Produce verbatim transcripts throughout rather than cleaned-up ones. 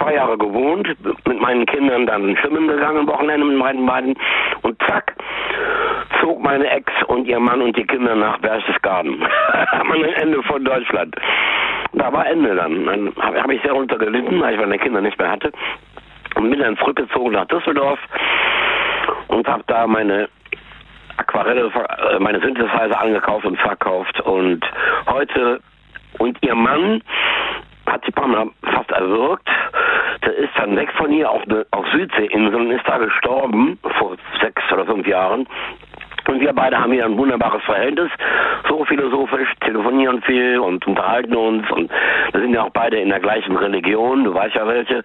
zwei Jahre gewohnt, mit meinen Kindern dann schwimmen gegangen am Wochenende mit meinen beiden und zack, zog meine Ex und ihr Mann und die Kinder nach Berchtesgaden. Am Ende von Deutschland. Da war Ende dann. Dann habe hab ich sehr runtergelitten, weil ich meine Kinder nicht mehr hatte. Und bin dann zurückgezogen nach Düsseldorf und habe da meine Aquarelle, meine Synthesizer angekauft und verkauft. Und heute, und ihr Mann hat die Partner fast erwürgt. Der ist dann weg von hier auf, eine, auf Südseeinseln und ist da gestorben vor sechs oder fünf Jahren. Und wir beide haben hier ein wunderbares Verhältnis, so philosophisch, telefonieren viel und unterhalten uns. Und wir sind ja auch beide in der gleichen Religion, du weißt ja welche.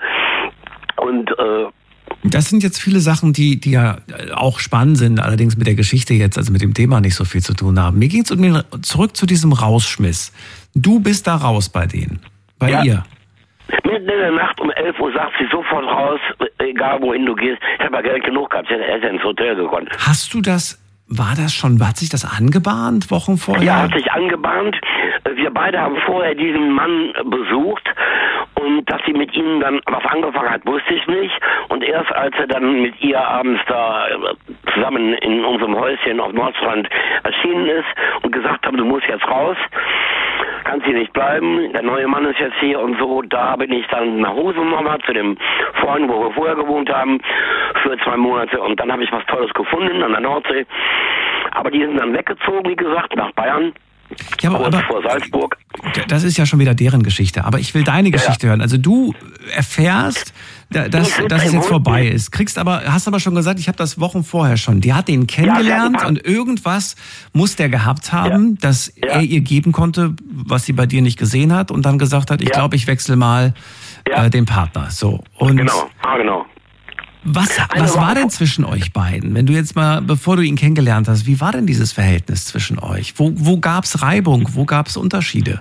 Und äh, das sind jetzt viele Sachen, die, die ja auch spannend sind, allerdings mit der Geschichte jetzt, also mit dem Thema nicht so viel zu tun haben. Mir geht es um den, zurück zu diesem Rausschmiss. Du bist da raus bei denen, bei ja. ihr. Mitten in der Nacht um elf Uhr sagt sie sofort raus, egal wohin du gehst. Ich habe ja Geld genug gehabt, er ist ja ins Hotel gekommen. Hast du das, war das schon, hat sich das angebahnt, Wochen vorher? Ja, hat sich angebahnt. Wir beide haben vorher diesen Mann besucht und dass sie mit ihm dann was angefangen hat, wusste ich nicht. Und erst als er dann mit ihr abends da zusammen in unserem Häuschen auf Nordstrand erschienen ist und gesagt haben, du musst jetzt raus, kannst hier nicht bleiben, der neue Mann ist jetzt hier und so, da bin ich dann nach Hause nochmal zu dem Freund, wo wir vorher gewohnt haben, für zwei Monate und dann habe ich was Tolles gefunden an der Nordsee. Aber die sind dann weggezogen, wie gesagt, nach Bayern. Ja, aber, aber vor Salzburg. Das ist ja schon wieder deren Geschichte. Aber ich will deine Geschichte ja. hören. Also du erfährst, dass, dass es jetzt vorbei ist. Kriegst aber, hast aber schon gesagt, ich habe das Wochen vorher schon. Die hat den kennengelernt ja, und irgendwas muss der gehabt haben, ja. dass ja. er ihr geben konnte, was sie bei dir nicht gesehen hat und dann gesagt hat, ich ja. glaube, ich wechsle mal ja. äh, den Partner. So. Und genau, ah, genau. Was, was war denn zwischen euch beiden? Wenn du jetzt mal, bevor du ihn kennengelernt hast, wie war denn dieses Verhältnis zwischen euch? Wo, wo gab es Reibung? Wo gab es Unterschiede?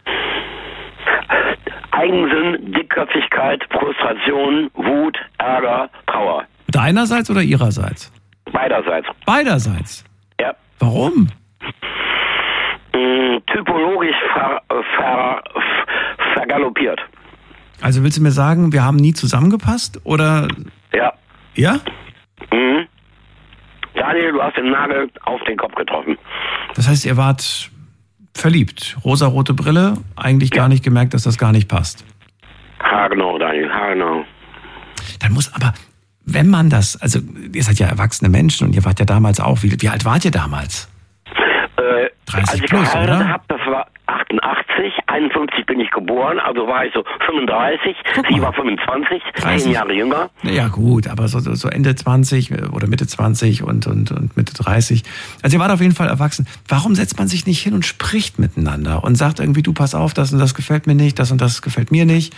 Eigensinn, Dickköpfigkeit, Frustration, Wut, Ärger, Trauer. Deinerseits oder ihrerseits? Beiderseits. Beiderseits? Ja. Warum? Mm, typologisch ver, ver, vergaloppiert. Also willst du mir sagen, wir haben nie zusammengepasst? Oder? Ja. Ja? Mhm. Daniel, du hast den Nagel auf den Kopf getroffen. Das heißt, ihr wart verliebt. Rosarote Brille, eigentlich ja. gar nicht gemerkt, dass das gar nicht passt. Haargenau, Daniel, haargenau. Dann muss aber, wenn man das, also ihr seid ja erwachsene Menschen und ihr wart ja damals auch, wie, wie alt wart ihr damals? Äh, dreißig als ich plus, geheiratet oder? Hab, das war achtundachtzig, einundfünfzig bin ich geboren, also war ich so fünfunddreißig, sie war fünfundzwanzig, zehn Jahre jünger. Ja gut, aber so, so Ende zwanzig oder Mitte zwanzig und, und, und Mitte dreißig. Also ihr wart auf jeden Fall erwachsen. Warum setzt man sich nicht hin und spricht miteinander und sagt irgendwie, du pass auf, das und das gefällt mir nicht, das und das gefällt mir nicht?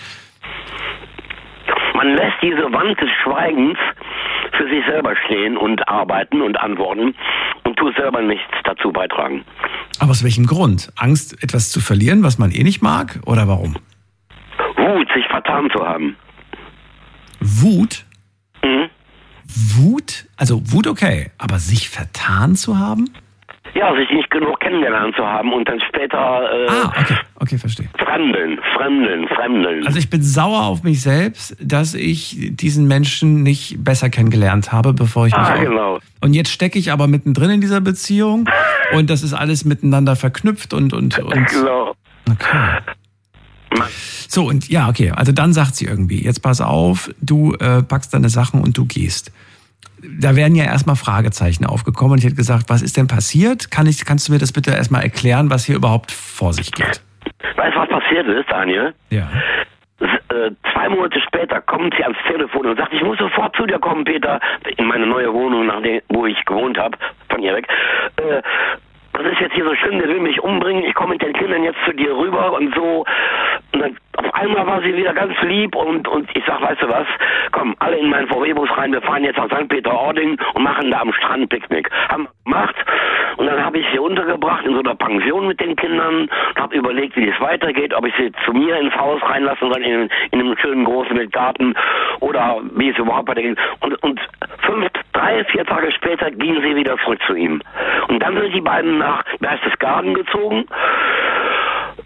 Man lässt diese Wand des Schweigens für sich selber stehen und arbeiten und antworten und tut selber nichts dazu beitragen. Aber aus welchem Grund? Angst, etwas zu verlieren, was man eh nicht mag? Oder warum? Wut, sich vertan zu haben. Wut? Mhm. Wut? Also Wut okay, aber sich vertan zu haben? Ja, sich nicht genug kennengelernt zu haben und dann später äh, ah, okay, okay, verstehe. Fremdeln, Fremdeln, Fremdeln. Also ich bin sauer auf mich selbst, dass ich diesen Menschen nicht besser kennengelernt habe, bevor ich mich ah, auch... genau. Und jetzt stecke ich aber mittendrin in dieser Beziehung und das ist alles miteinander verknüpft und... und, und genau. Okay. So, und ja, okay, also dann sagt sie irgendwie, jetzt pass auf, du äh, packst deine Sachen und du gehst. Da wären ja erstmal Fragezeichen aufgekommen und ich hätte gesagt, was ist denn passiert? Kann ich, kannst du mir das bitte erstmal erklären, was hier überhaupt vor sich geht? Weißt du, was passiert ist, Daniel? Ja. Äh, zwei Monate später kommt sie ans Telefon und sagt, ich muss sofort zu dir kommen, Peter, in meine neue Wohnung, nach dem, wo ich gewohnt habe, von ihr weg. Äh, das ist jetzt hier so schlimm, der will mich umbringen, ich komme mit den Kindern jetzt zu dir rüber und so. Und dann auf einmal war sie wieder ganz lieb und, und ich sag, weißt du was, komm, alle in meinen V W-Bus rein, wir fahren jetzt nach Sankt Peter-Ording und machen da am Strand Picknick. Haben wir gemacht und dann habe ich sie untergebracht in so einer Pension mit den Kindern und habe überlegt, wie es weitergeht, ob ich sie zu mir ins Haus reinlassen soll, in, in einem schönen großen Garten oder wie es überhaupt weitergeht. Und, und fünf, drei, vier Tage später gingen sie wieder zurück zu ihm. Und dann sind die beiden nach Berchtesgaden gezogen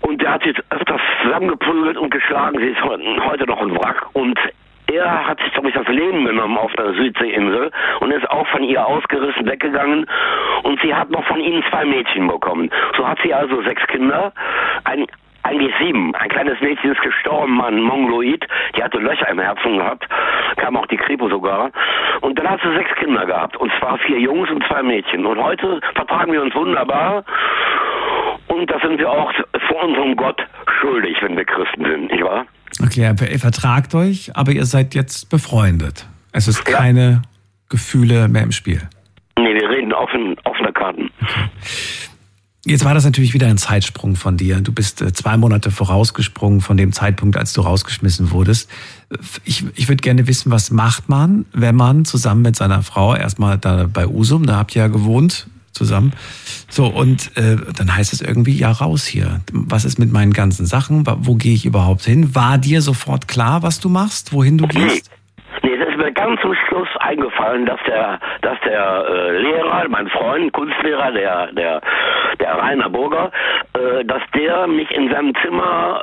Und der hat sich öfters zusammengeprügelt und geschlagen. Sie ist heute noch ein Wrack. Und er hat sich, glaube ich, das Leben genommen auf der Südseeinsel und ist auch von ihr ausgerissen weggegangen. Und sie hat noch von ihnen zwei Mädchen bekommen. So hat sie also sechs Kinder. Ein Eigentlich sieben. Ein kleines Mädchen ist gestorben, ein Mongoloid. Die hatte Löcher im Herzen gehabt. Kam auch die Kripo sogar. Und dann hat sie sechs Kinder gehabt. Und zwar vier Jungs und zwei Mädchen. Und heute vertragen wir uns wunderbar. Und das sind wir auch vor unserem Gott schuldig, wenn wir Christen sind, nicht wahr? Okay, ihr vertragt euch, aber ihr seid jetzt befreundet. Es ist keine ja. Gefühle mehr im Spiel. Nee, wir reden offen, offene Karten. Okay. Jetzt war das natürlich wieder ein Zeitsprung von dir. Du bist zwei Monate vorausgesprungen von dem Zeitpunkt, als du rausgeschmissen wurdest. Ich, ich würde gerne wissen, was macht man, wenn man zusammen mit seiner Frau, erstmal da bei Usum, da habt ihr ja gewohnt zusammen, so und äh, dann heißt es irgendwie, ja raus hier. Was ist mit meinen ganzen Sachen? Wo gehe ich überhaupt hin? War dir sofort klar, was du machst, wohin du gehst? Nee, das ist mir ganz zum Schluss eingefallen, dass der, dass der äh, Lehrer, mein Freund, Kunstlehrer, der, der, der Rainer Burger, äh, dass der mich in seinem Zimmer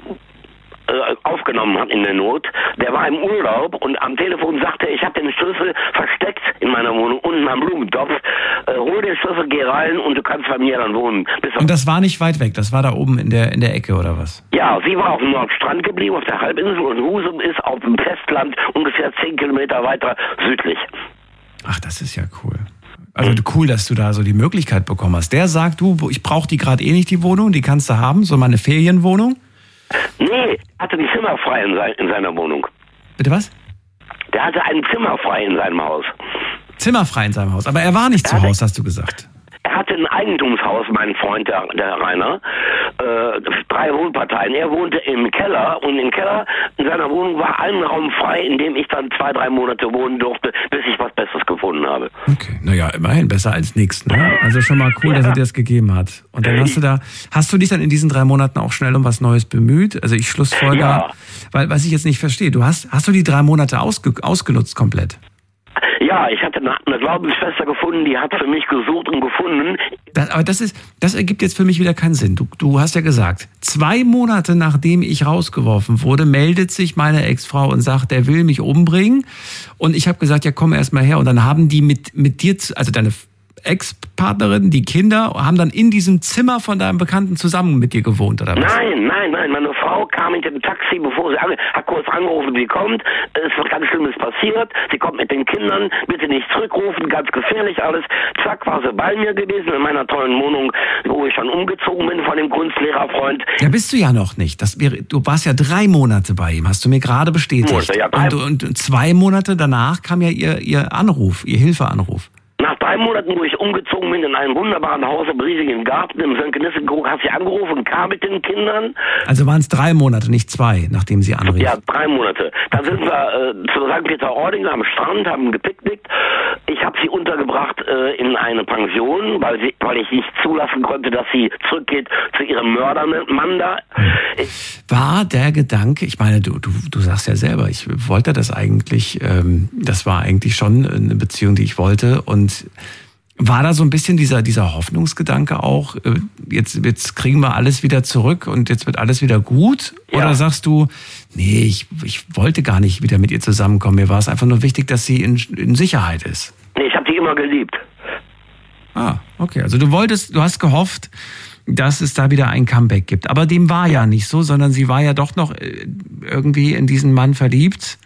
äh, aufgenommen hat in der Not. Der war im Urlaub und am Telefon sagte er, ich habe den Schlüssel versteckt in meiner Wohnung, unten am Blumentopf. Äh, hol den Schlüssel, geh rein und du kannst bei mir dann wohnen. Bis und das war nicht weit weg, das war da oben in der in der Ecke oder was? Ja, sie war auf dem Nordstrand geblieben, auf der Halbinsel und Husum ist auf dem Festland ungefähr zehn Kilometer weiter südlich. Ach, das ist ja cool. Also cool, dass du da so die Möglichkeit bekommen hast. Der sagt, du, ich brauche die gerade eh nicht, die Wohnung, die kannst du haben, so meine Ferienwohnung. Nee, er hatte ein Zimmer frei in, sein, in seiner Wohnung. Bitte was? Der hatte ein Zimmer frei in seinem Haus. Zimmer frei in seinem Haus, aber er war nicht er zu Hause, hast du gesagt. Er hatte ein Eigentumshaus, mein Freund, der, der Rainer, äh, drei Wohnparteien. Er wohnte im Keller und im Keller in seiner Wohnung war ein Raum frei, in dem ich dann zwei, drei Monate wohnen durfte, bis ich was Besseres gefunden habe. Okay, naja, immerhin besser als nichts, ne? Also schon mal cool, ja. dass er dir das gegeben hat. Und dann hast du da, hast du dich dann in diesen drei Monaten auch schnell um was Neues bemüht? Also ich schlussfolger, ja. weil was ich jetzt nicht verstehe, du hast, hast du die drei Monate ausge, ausgenutzt komplett? Ja, ich hatte eine, eine Glaubensschwester gefunden, die hat für mich gesucht und gefunden. Das, aber das ist, das ergibt jetzt für mich wieder keinen Sinn. Du, du hast ja gesagt, zwei Monate nachdem ich rausgeworfen wurde, meldet sich meine Ex-Frau und sagt, der will mich umbringen. Und ich habe gesagt, ja komm erst mal her. Und dann haben die mit, mit dir, also deine Ex-Partnerin, die Kinder, haben dann in diesem Zimmer von deinem Bekannten zusammen mit dir gewohnt, oder was? Nein, nein, nein. Meine Frau kam mit dem Taxi, bevor sie ange- hat kurz angerufen, sie kommt. Es ist was ganz Schlimmes passiert. Sie kommt mit den Kindern. Bitte nicht zurückrufen, ganz gefährlich alles. Zack, war sie bei mir gewesen in meiner tollen Wohnung, wo ich dann umgezogen bin von dem Kunstlehrerfreund. Ja, bist du ja noch nicht. Das wäre, du warst ja drei Monate bei ihm, hast du mir gerade bestätigt. Monate, ja, und, und zwei Monate danach kam ja ihr, ihr Anruf, ihr Hilfeanruf. Nach drei Monaten, wo ich umgezogen bin in einem wunderbaren Haus im riesigen Garten im Sönkenisse-Krug, hat sie angerufen und kam mit den Kindern. Also waren es drei Monate, nicht zwei, nachdem sie anrief? Ja, drei Monate. Dann sind wir äh, zu Sankt Peter-Ording am Strand, haben gepicknickt. Ich habe sie untergebracht äh, in eine Pension, weil, sie, weil ich nicht zulassen konnte, dass sie zurückgeht zu ihrem Mördermann da. War der Gedanke, ich meine, du, du, du sagst ja selber, ich wollte das eigentlich, ähm, das war eigentlich schon eine Beziehung, die ich wollte, und war da so ein bisschen dieser, dieser Hoffnungsgedanke auch, jetzt, jetzt kriegen wir alles wieder zurück und jetzt wird alles wieder gut? Ja. Oder sagst du, nee, ich, ich wollte gar nicht wieder mit ihr zusammenkommen, mir war es einfach nur wichtig, dass sie in, in Sicherheit ist? Nee, ich habe die immer geliebt. Ah, okay, also du wolltest, du hast gehofft, dass es da wieder ein Comeback gibt. Aber dem war ja nicht so, sondern sie war ja doch noch irgendwie in diesen Mann verliebt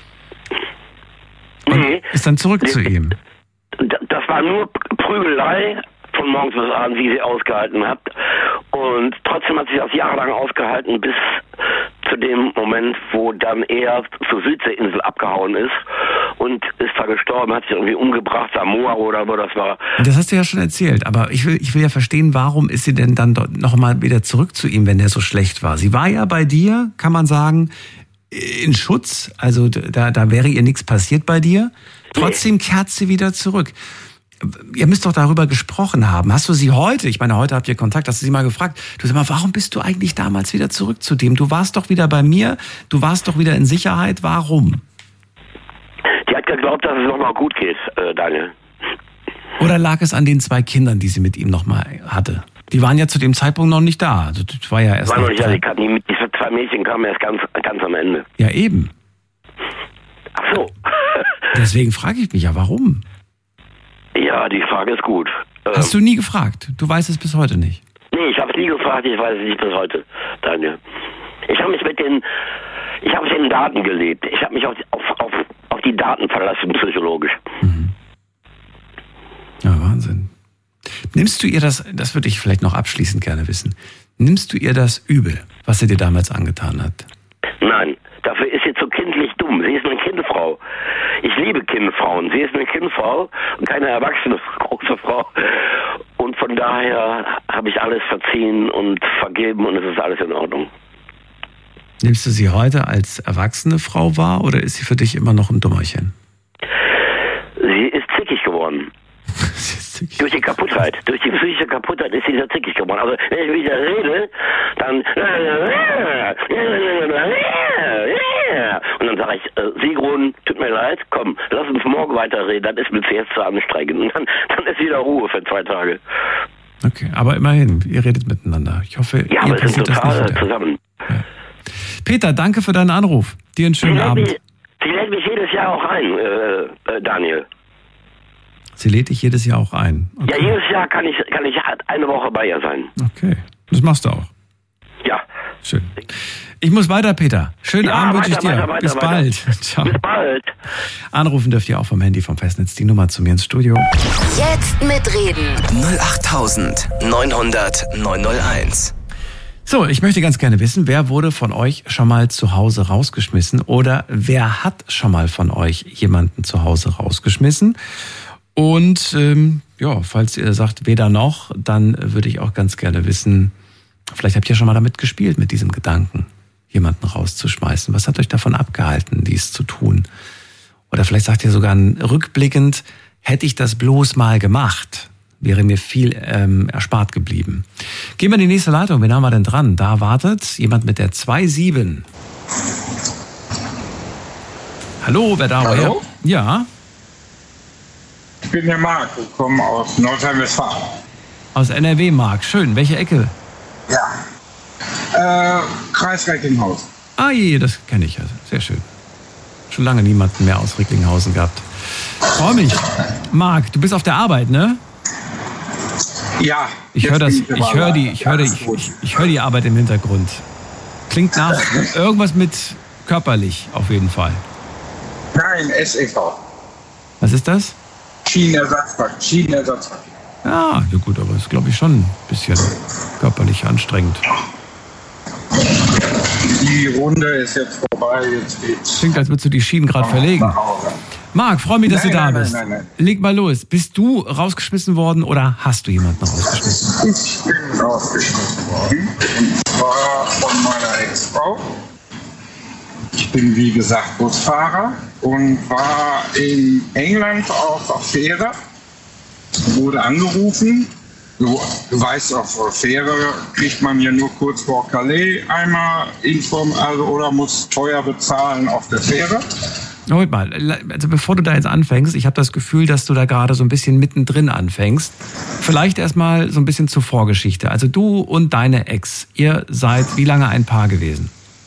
und nee. ist dann zurück nee. zu ihm. Das war nur Prügelei von morgens bis abends, wie sie ausgehalten hat. Und trotzdem hat sie das jahrelang ausgehalten, bis zu dem Moment, wo dann er zur Südseeinsel abgehauen ist und ist da gestorben, hat sich irgendwie umgebracht, Samoa oder wo das war. Das hast du ja schon erzählt, aber ich will, ich will ja verstehen, warum ist sie denn dann nochmal wieder zurück zu ihm, wenn der so schlecht war? Sie war ja bei dir, kann man sagen, in Schutz, also da, da wäre ihr nichts passiert bei dir. Trotzdem kehrt sie wieder zurück. Ihr müsst doch darüber gesprochen haben. Hast du sie heute, ich meine, heute habt ihr Kontakt, hast du sie mal gefragt, du sag mal, warum bist du eigentlich damals wieder zurück zu dem? Du warst doch wieder bei mir, du warst doch wieder in Sicherheit, warum? Die hat geglaubt, dass es nochmal gut geht, äh, Daniel. Oder lag es an den zwei Kindern, die sie mit ihm nochmal hatte? Die waren ja zu dem Zeitpunkt noch nicht da. Also das war ja erst. War noch nicht da. Die, diese zwei Mädchen kamen erst ganz, ganz am Ende. Ja, eben. Ach so. Deswegen frage ich mich ja, warum? Ja, die Frage ist gut. Hast ähm, du nie gefragt? Du weißt es bis heute nicht? Nee, ich habe es nie gefragt, ich weiß es nicht bis heute, Daniel. Ich habe mich mit den, ich habe mit den Daten gelebt. Ich habe mich auf, auf, auf, auf die Daten verlassen, psychologisch. Mhm. Ja, Wahnsinn. Nimmst du ihr das, das würde ich vielleicht noch abschließend gerne wissen, nimmst du ihr das übel, was sie dir damals angetan hat? Nein, dafür ist sie zu kindlich dumm. Sie ist eine Kindfrau. Ich liebe Kindfrauen. Sie ist eine Kindfrau und keine erwachsene große Frau. Und von daher habe ich alles verziehen und vergeben und es ist alles in Ordnung. Nimmst du sie heute als erwachsene Frau wahr oder ist sie für dich immer noch ein Dummerchen? Sie ist zickig geworden. sie ist zickig. Durch die Kaputtheit, durch die psychische Kaputtheit ist sie sehr zickig geworden. Also wenn ich wieder rede, dann und dann sage ich, äh, Sigrun, tut mir leid, komm, lass uns morgen weiterreden, das ist mir jetzt zu anstrengend. Und dann, dann ist wieder Ruhe für zwei Tage. Okay, aber immerhin, ihr redet miteinander. Ich hoffe, ja, ihr wir sind total das zusammen. Ja. Peter, danke für deinen Anruf. Dir einen schönen sie Abend. Mich, sie lädt mich jedes Jahr auch ein, äh, äh, Daniel. Sie lädt dich jedes Jahr auch ein? Okay. Ja, jedes Jahr kann ich, kann ich eine Woche bei ihr sein. Okay, das machst du auch. Ja. Schön. Ich muss weiter, Peter. Schönen ja, Abend wünsche ich dir. Weiter, weiter, Bis weiter. bald. Ciao. Bis bald. Anrufen dürft ihr auch vom Handy vom Festnetz. Die Nummer zu mir ins Studio. Jetzt mitreden. null acht neunhundert neunhunderteins. So, ich möchte ganz gerne wissen, wer wurde von euch schon mal zu Hause rausgeschmissen oder wer hat schon mal von euch jemanden zu Hause rausgeschmissen? Und ähm, ja, falls ihr sagt, weder noch, dann würde ich auch ganz gerne wissen, vielleicht habt ihr schon mal damit gespielt, mit diesem Gedanken, jemanden rauszuschmeißen. Was hat euch davon abgehalten, dies zu tun? Oder vielleicht sagt ihr sogar rückblickend, hätte ich das bloß mal gemacht, wäre mir viel ähm, erspart geblieben. Gehen wir in die nächste Leitung. Wen haben wir denn dran? Da wartet jemand mit der zwei sieben. Hallo, wer da? Hallo? Ja. Ich bin der Marc, ich komme aus Nordrhein-Westfalen. Aus N R W, Marc. Schön. Welche Ecke? Ja. Äh, Kreis Recklinghausen. Ah je, das kenne ich ja. Sehr schön. Schon lange niemanden mehr aus Recklinghausen gehabt. Freue mich. Marc, du bist auf der Arbeit, ne? Ja. Ich höre das, ich höre die, ich höre die, ich, ich, ich höre die Arbeit im Hintergrund. Klingt nach irgendwas mit körperlich, auf jeden Fall. Nein, S E V. Was ist das? Schienenersatzverkehr. Schienenersatzverkehr. Ja, ja gut, aber ist, glaube ich, schon ein bisschen körperlich anstrengend. Die Runde ist jetzt vorbei, jetzt geht's. Klingt, als würdest du die Schienen gerade verlegen. Marc, freue mich, dass nein, du da nein, bist. Nein, nein, nein. Leg mal los. Bist du rausgeschmissen worden oder hast du jemanden rausgeschmissen? Ich bin rausgeschmissen worden. Und zwar von meiner Ex-Frau. Ich bin, wie gesagt, Busfahrer und war in England auf der Fähre. Wurde angerufen. Du, du weißt, auf der Fähre kriegt man ja nur kurz vor Calais einmal Inform, also oder muss teuer bezahlen auf der Fähre. Moment mal, also bevor du da jetzt anfängst, ich habe das Gefühl, dass du da gerade so ein bisschen mittendrin anfängst. Vielleicht erstmal so ein bisschen zur Vorgeschichte. Also du und deine Ex, ihr seid wie lange ein Paar gewesen?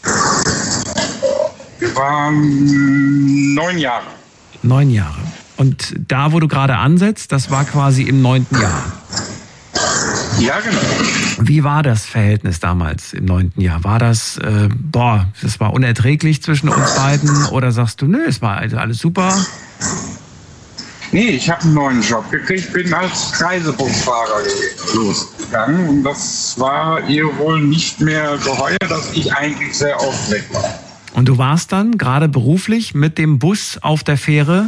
Wir waren neun Jahre. Neun Jahre. Und da, wo du gerade ansetzt, das war quasi im neunten Jahr. Ja, genau. Wie war das Verhältnis damals im neunten Jahr? War das, äh, boah, das war unerträglich zwischen uns beiden? Oder sagst du, nö, es war also alles super? Nee, ich habe einen neuen Job gekriegt, bin als Reisebusfahrer losgegangen. Und das war ihr wohl nicht mehr geheuer, dass ich eigentlich sehr oft weg war. Und du warst dann gerade beruflich mit dem Bus auf der Fähre?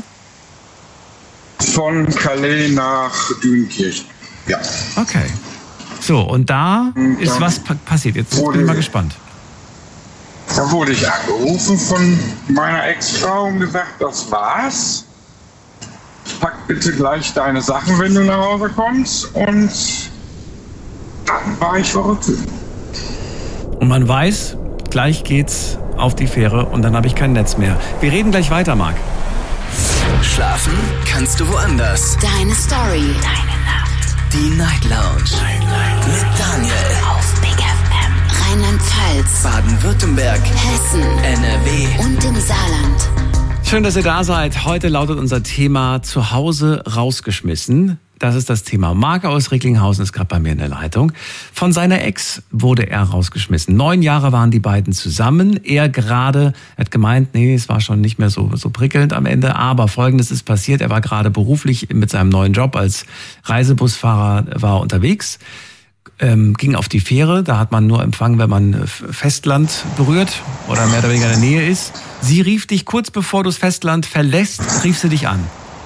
Von Calais nach Dünkirchen, ja. Okay. So, und da und ist was pa- passiert. Jetzt bin ich mal gespannt. Da wurde ich angerufen von meiner Ex-Frau und gesagt, das war's. Pack bitte gleich deine Sachen, wenn du nach Hause kommst. Und dann war ich verrückt. Und man weiß, gleich geht's auf die Fähre und dann habe ich kein Netz mehr. Wir reden gleich weiter, Marc. Schlafen kannst du woanders. Deine Story. Deine Nacht. Die Night Lounge. Night, Night. Mit Daniel. Auf Big F M. Rheinland-Pfalz. Baden-Württemberg. Hessen. N R W. Und im Saarland. Schön, dass ihr da seid. Heute lautet unser Thema zu Hause rausgeschmissen. Das ist das Thema. Marc aus Recklinghausen ist gerade bei mir in der Leitung. Von seiner Ex wurde er rausgeschmissen. Neun Jahre waren die beiden zusammen. Er gerade, er hat gemeint, nee, es war schon nicht mehr so, so prickelnd am Ende. Aber Folgendes ist passiert. Er war gerade beruflich mit seinem neuen Job als Reisebusfahrer war unterwegs. Ähm, ging auf die Fähre. Da hat man nur Empfang, wenn man Festland berührt oder mehr oder weniger in der Nähe ist. Sie rief dich kurz bevor du das Festland verlässt, rief sie dich an.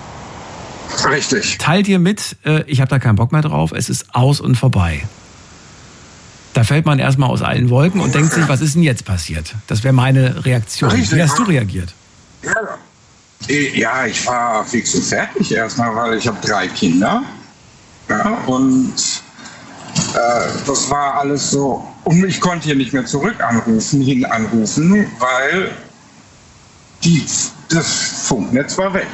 Richtig. Teilt ihr mit, äh, ich habe da keinen Bock mehr drauf, es ist aus und vorbei. Da fällt man erstmal aus allen Wolken und denkt sich, was ist denn jetzt passiert? Das wäre meine Reaktion. Richtig. Wie hast du reagiert? Ja, ja, ich war fix und fertig erstmal, weil ich habe drei Kinder. Ja, und äh, das war alles so. Und ich konnte hier nicht mehr zurück anrufen, hin anrufen, weil die, das Funknetz war weg.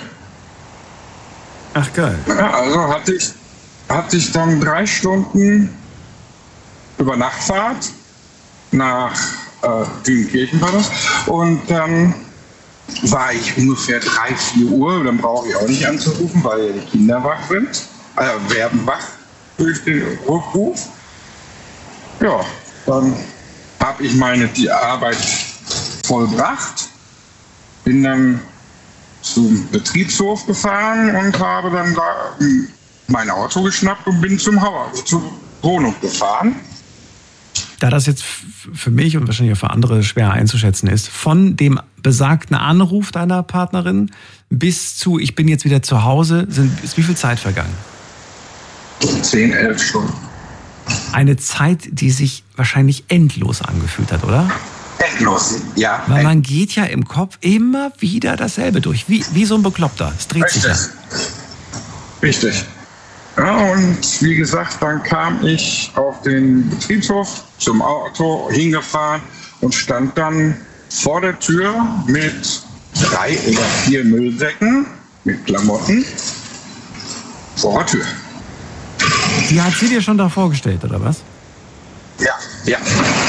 Ach geil. Ja, also hatte ich, hatte ich dann drei Stunden über Nachtfahrt nach äh, Dünenkirchen war das. Und dann war ich ungefähr drei, vier Uhr. Dann brauche ich auch nicht anzurufen, weil ja die Kinder wach sind. Äh, werden wach durch den Rückruf. Ja, dann habe ich meine die Arbeit vollbracht. Bin dann zum Betriebshof gefahren und habe dann da mein Auto geschnappt und bin zum Haus, zur Wohnung gefahren. Da das jetzt für mich und wahrscheinlich auch für andere schwer einzuschätzen ist, von dem besagten Anruf deiner Partnerin bis zu ich bin jetzt wieder zu Hause, sind, ist wie viel Zeit vergangen? Zehn, elf Stunden. Eine Zeit, die sich wahrscheinlich endlos angefühlt hat, oder? Endlos, ja. Weil man geht ja im Kopf immer wieder dasselbe durch, wie, wie so ein Bekloppter. Es dreht Richtig. sich ja. Richtig. Ja, und wie gesagt, dann kam ich auf den Betriebshof zum Auto hingefahren und stand dann vor der Tür mit drei oder vier Müllsäcken mit Klamotten vor der Tür. Die hat sie dir schon da vorgestellt, oder was? Ja, ja.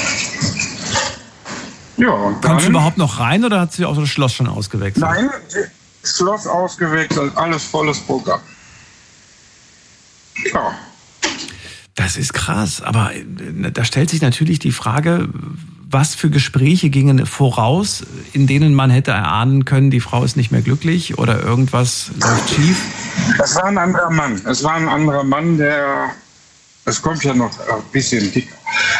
Ja, und Kommst du dann, überhaupt noch rein oder hat sie auch das Schloss schon ausgewechselt? Nein, Schloss ausgewechselt, alles volles Programm. Ja. Das ist krass, aber da stellt sich natürlich die Frage, was für Gespräche gingen voraus, in denen man hätte erahnen können, die Frau ist nicht mehr glücklich oder irgendwas läuft schief? Es war ein anderer Mann. Es war ein anderer Mann, der... Es kommt ja noch ein bisschen dicker.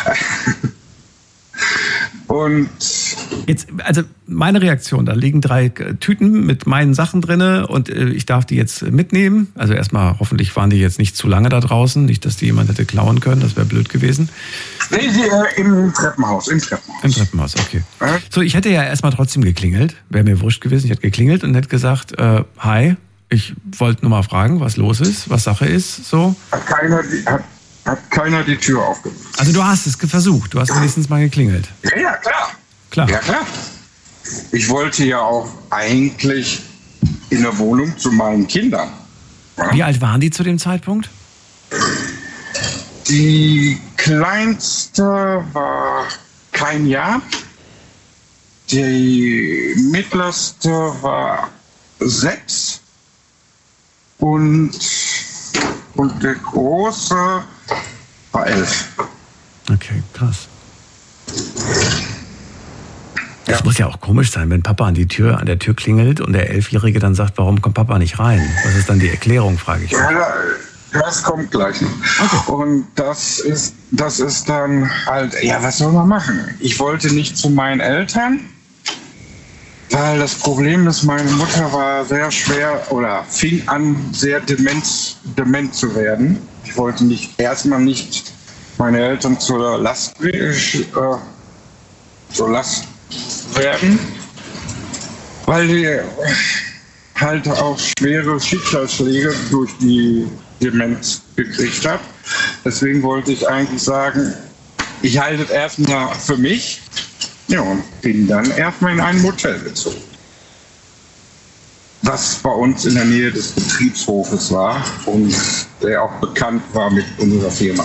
Und jetzt, also meine Reaktion, da liegen drei Tüten mit meinen Sachen drinne und ich darf die jetzt mitnehmen. Also erstmal, hoffentlich waren die jetzt nicht zu lange da draußen, nicht, dass die jemand hätte klauen können, das wäre blöd gewesen. Nee, äh, im Treppenhaus, im Treppenhaus. Im Treppenhaus, okay. Ja. So, ich hätte ja erstmal trotzdem geklingelt, wäre mir wurscht gewesen, ich hätte geklingelt und hätte gesagt, äh, hi, ich wollte nur mal fragen, was los ist, was Sache ist, so. Hat keiner die, hat, hat keiner die Tür aufgemacht. Also du hast es versucht, du hast wenigstens mal geklingelt. Ja, ja, klar. Klar. Ja, klar. Ich wollte ja auch eigentlich in der Wohnung zu meinen Kindern. Ja? Wie alt waren die zu dem Zeitpunkt? Die kleinste war kein Jahr. Die mittlerste war sechs. Und, und der große war elf. Okay, krass. Das Ja. muss ja auch komisch sein, wenn Papa an die Tür, an der Tür klingelt und der Elfjährige dann sagt, warum kommt Papa nicht rein? Was ist dann die Erklärung, frage ich mich. Ja, das kommt gleich noch. Okay. Und das ist, das ist dann halt, ja, was soll man machen? Ich wollte nicht zu meinen Eltern, weil das Problem ist, meine Mutter war sehr schwer oder fing an, sehr dement, dement zu werden. Ich wollte nicht erstmal nicht meine Eltern zur Last, äh, zur Last werden, weil die halt auch schwere Schicksalsschläge durch die Demenz gekriegt hat. Deswegen wollte ich eigentlich sagen, ich halte es erstmal für mich. Ja, und bin dann erstmal in ein Motel gezogen. was bei uns in der Nähe des Betriebshofes war und der auch bekannt war mit unserer Firma.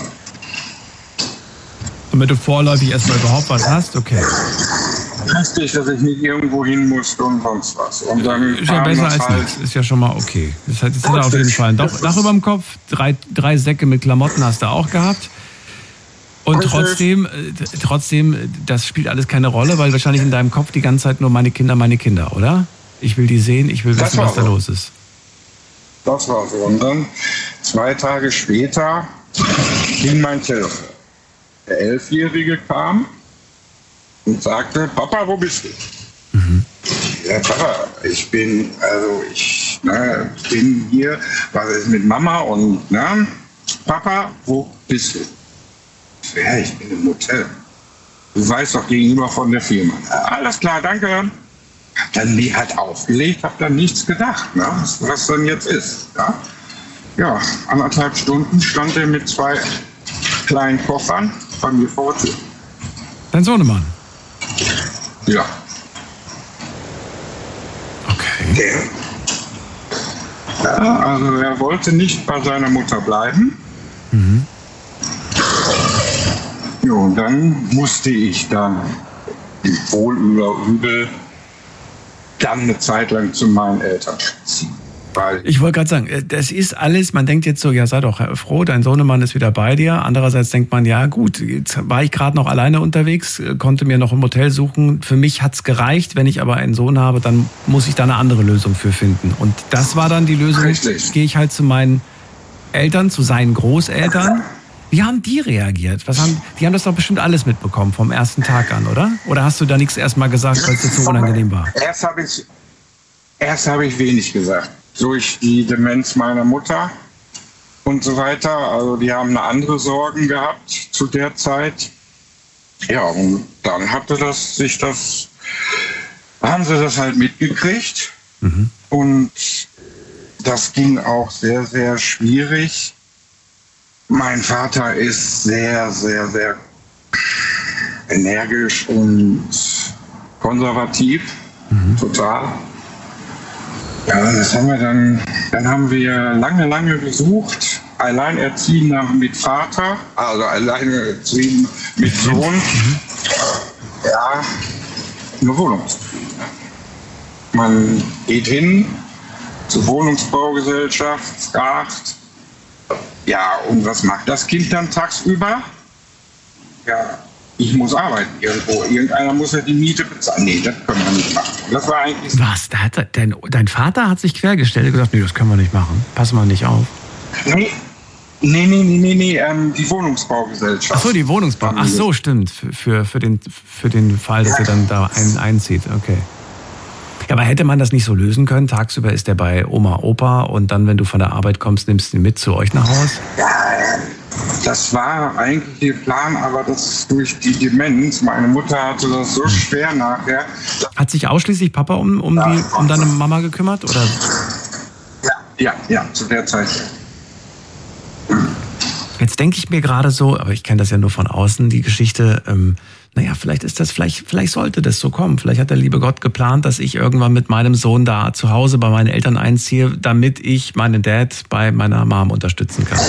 Damit du vorläufig erstmal überhaupt was hast, okay. Richtig, dass ich nicht irgendwo hin musste und sonst was. Und dann ist ja besser als halt nichts, ist ja schon mal okay. Das hat, das hat auf jeden Fall ein Dach, Dach über dem Kopf, drei, drei Säcke mit Klamotten hast du auch gehabt. Und Richtig. trotzdem, trotzdem, das spielt alles keine Rolle, weil wahrscheinlich in deinem Kopf die ganze Zeit nur meine Kinder, meine Kinder, oder? Ich will die sehen, ich will wissen, was da so. los ist. Das war so. Und dann zwei Tage später ging mein Telefon. Der Elfjährige kam und sagte, Papa, wo bist du? Mhm. Ja, Papa, ich bin, also ich ne, bin hier, was ist mit Mama und, ne? Papa, wo bist du? Ja, ich bin im Hotel. Du weißt doch gegenüber von der Firma. Alles klar, danke. Hab dann die halt aufgelegt, hab dann nichts gedacht, ne? was, was dann jetzt ist. Ja? ja, anderthalb Stunden stand er mit zwei kleinen Koffern bei mir vor der Tür. Dein Sohnemann? Ja. Okay. Der, ja, also er wollte nicht bei seiner Mutter bleiben. Mhm. Ja, und dann musste ich dann wohl über übel dann eine Zeit lang zu meinen Eltern ziehen. Weil Ich wollte gerade sagen, das ist alles, man denkt jetzt so, ja sei doch froh, dein Sohnemann ist wieder bei dir. Andererseits denkt man, ja gut, jetzt war ich gerade noch alleine unterwegs, konnte mir noch ein Hotel suchen. Für mich hat's gereicht, wenn ich aber einen Sohn habe, dann muss ich da eine andere Lösung für finden. Und das war dann die Lösung, Richtig. gehe ich halt zu meinen Eltern, zu seinen Großeltern. Wie haben die reagiert? Was haben, die haben das doch bestimmt alles mitbekommen vom ersten Tag an, oder? Oder hast du da nichts erstmal gesagt, weil es dir zu unangenehm war? Erst habe ich, erst habe ich wenig gesagt. Durch die Demenz meiner Mutter und so weiter. Also die haben eine andere Sorgen gehabt zu der Zeit. Ja, und dann hatte das sich das, haben sie das halt mitgekriegt. Mhm. Und das ging auch sehr, sehr schwierig. Mein Vater ist sehr, sehr, sehr energisch und konservativ. Mhm. Total. Ja, das haben wir dann, dann haben wir lange, lange gesucht. Alleinerziehender mit Vater, also alleinerziehend mit Sohn. Mhm. Ja, eine Wohnung zu kriegen. Man geht hin zur Wohnungsbaugesellschaft, fragt, ja, und was macht das Kind dann tagsüber? Ja, ich muss arbeiten irgendwo. Irgendeiner muss ja die Miete bezahlen. Nee, das können wir nicht machen. Das war eigentlich... Was? Da hat dein, dein Vater hat sich quergestellt und gesagt, nee, das können wir nicht machen. Passen wir nicht auf. Nee, nee, nee, nee, nee, nee ähm, die Wohnungsbaugesellschaft. Ach so, die Wohnungsbau. Ach so, stimmt. Für, für, für, den, für den Fall, dass ja. er dann da ein, einzieht. Okay. Ja, aber hätte man das nicht so lösen können? Tagsüber ist der bei Oma, Opa und dann, wenn du von der Arbeit kommst, nimmst du ihn mit zu euch nach Hause? Ja, das war eigentlich der Plan, aber das ist durch die Demenz. Meine Mutter hatte das so schwer nachher. Hat sich ausschließlich Papa um, um, ja, die, um deine Mama gekümmert? Oder? Ja, ja, ja, zu der Zeit. Jetzt denke ich mir gerade so, aber ich kenne das ja nur von außen, die Geschichte, ähm, naja, vielleicht ist das, vielleicht, vielleicht sollte das so kommen. Vielleicht hat der liebe Gott geplant, dass ich irgendwann mit meinem Sohn da zu Hause bei meinen Eltern einziehe, damit ich meinen Dad bei meiner Mom unterstützen kann.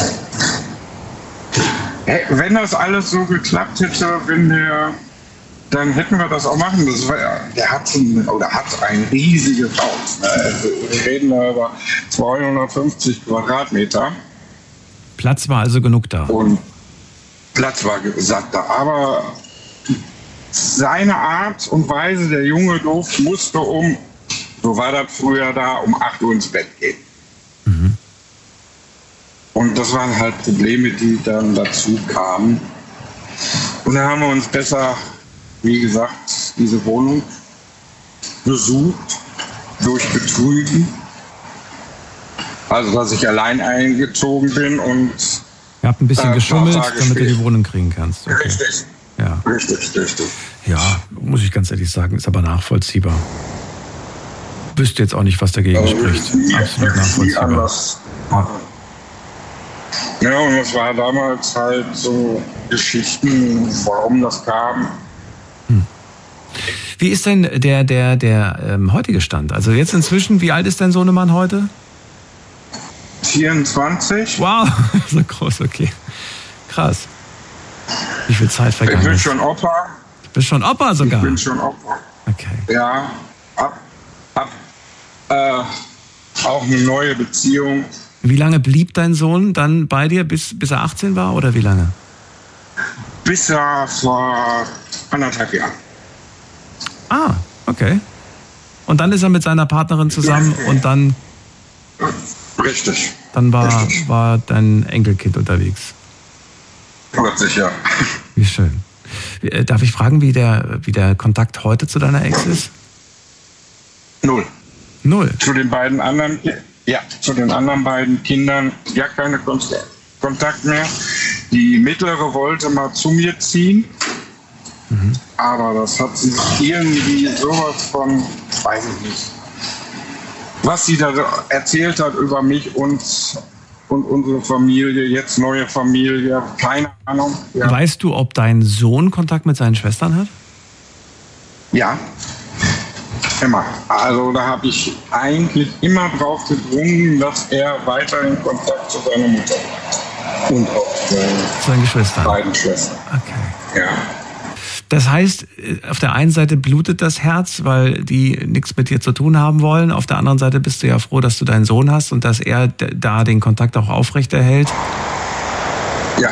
Hey, wenn das alles so geklappt hätte, wenn der, dann hätten wir das auch machen. Das war, der hat ein, oder hat ein riesiges Haus. Ne? Also wir reden da über zweihundertfünfzig Quadratmeter. Platz war also genug da. Und Platz war satt da. Aber seine Art und Weise, der Junge durfte, musste um, so war das früher da, um acht Uhr ins Bett gehen. Mhm. Und das waren halt Probleme, die dann dazu kamen. Und dann haben wir uns besser, wie gesagt, diese Wohnung besucht, durch Betrügen. Also, dass ich allein eingezogen bin und... Ihr habt ein bisschen äh, geschummelt, damit später. du die Wohnung kriegen kannst. Okay. Richtig. Ja. Richtig, richtig. Ja, muss ich ganz ehrlich sagen, ist aber nachvollziehbar. Wüsste jetzt auch nicht, was dagegen also, spricht. Nie, Absolut nachvollziehbar. Anders. Ja. ja, und das war damals halt so Geschichten, warum das kam. Hm. Wie ist denn der, der, der ähm, heutige Stand? Also jetzt inzwischen, wie alt ist dein Sohnemann heute? vierundzwanzig. Wow, so groß, okay. Krass. Wie viel Zeit vergangen ist. Ich bin schon Opa. Du bist schon Opa sogar? Ich bin schon Opa. Okay. Ja, ab, ab, äh, auch eine neue Beziehung. Wie lange blieb dein Sohn dann bei dir, bis, bis er achtzehn war, oder wie lange? Bis er vor anderthalb Jahren. Ah, okay. Und dann ist er mit seiner Partnerin zusammen und dann... Richtig. Dann war, Richtig. war dein Enkelkind unterwegs. Plötzlich, ja. Wie schön. Darf ich fragen, wie der, wie der Kontakt heute zu deiner Ex ist? Null. Null? Zu den beiden anderen, ja, zu den anderen beiden Kindern ja keine Kontakt mehr. Die mittlere wollte mal zu mir ziehen, mhm. aber das hat sich irgendwie sowas von, weiß ich nicht, was sie da erzählt hat über mich und, und unsere Familie, jetzt neue Familie, keine Ahnung. Ja. Weißt du, ob dein Sohn Kontakt mit seinen Schwestern hat? Ja, immer. Also da habe ich eigentlich immer drauf gedrungen, dass er weiterhin Kontakt zu seiner Mutter hat. Und auch zu seinen Geschwistern. Beiden Schwestern. Okay. Ja. Das heißt, auf der einen Seite blutet das Herz, weil die nichts mit dir zu tun haben wollen. Auf der anderen Seite bist du ja froh, dass du deinen Sohn hast und dass er da den Kontakt auch aufrechterhält. Ja.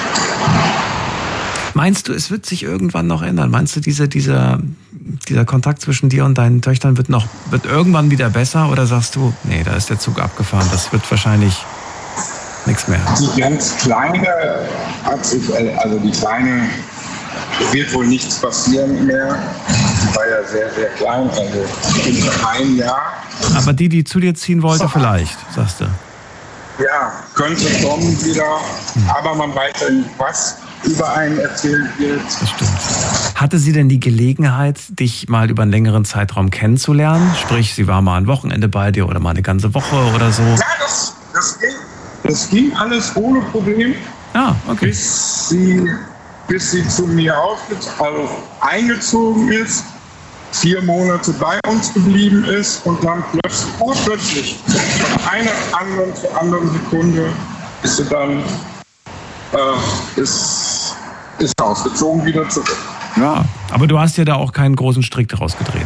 Meinst du, es wird sich irgendwann noch ändern? Meinst du, diese, dieser, dieser Kontakt zwischen dir und deinen Töchtern wird noch, wird irgendwann wieder besser? Oder sagst du, nee, da ist der Zug abgefahren, das wird wahrscheinlich nichts mehr? Die ganz Kleine hat sich, also die Kleine, wird wohl nichts passieren mehr. Die war ja sehr, sehr klein, also in einem Jahr. Aber die, die zu dir ziehen wollte, vielleicht, sagst du? Ja, könnte kommen wieder, hm. aber man weiß ja nicht, was über einen erzählt wird. Das stimmt. Hatte sie denn die Gelegenheit, dich mal über einen längeren Zeitraum kennenzulernen? Sprich, sie war mal ein Wochenende bei dir oder mal eine ganze Woche oder so? Ja, das, das, ging, das ging alles ohne Problem. Ah, okay. Bis sie, bis sie zu mir also eingezogen ist, vier Monate bei uns geblieben ist und dann plötzlich, oh, plötzlich von einer anderen zur anderen Sekunde ist sie dann äh, ist, ist ausgezogen wieder zurück. Ja, aber du hast ja da auch keinen großen Strick daraus gedreht.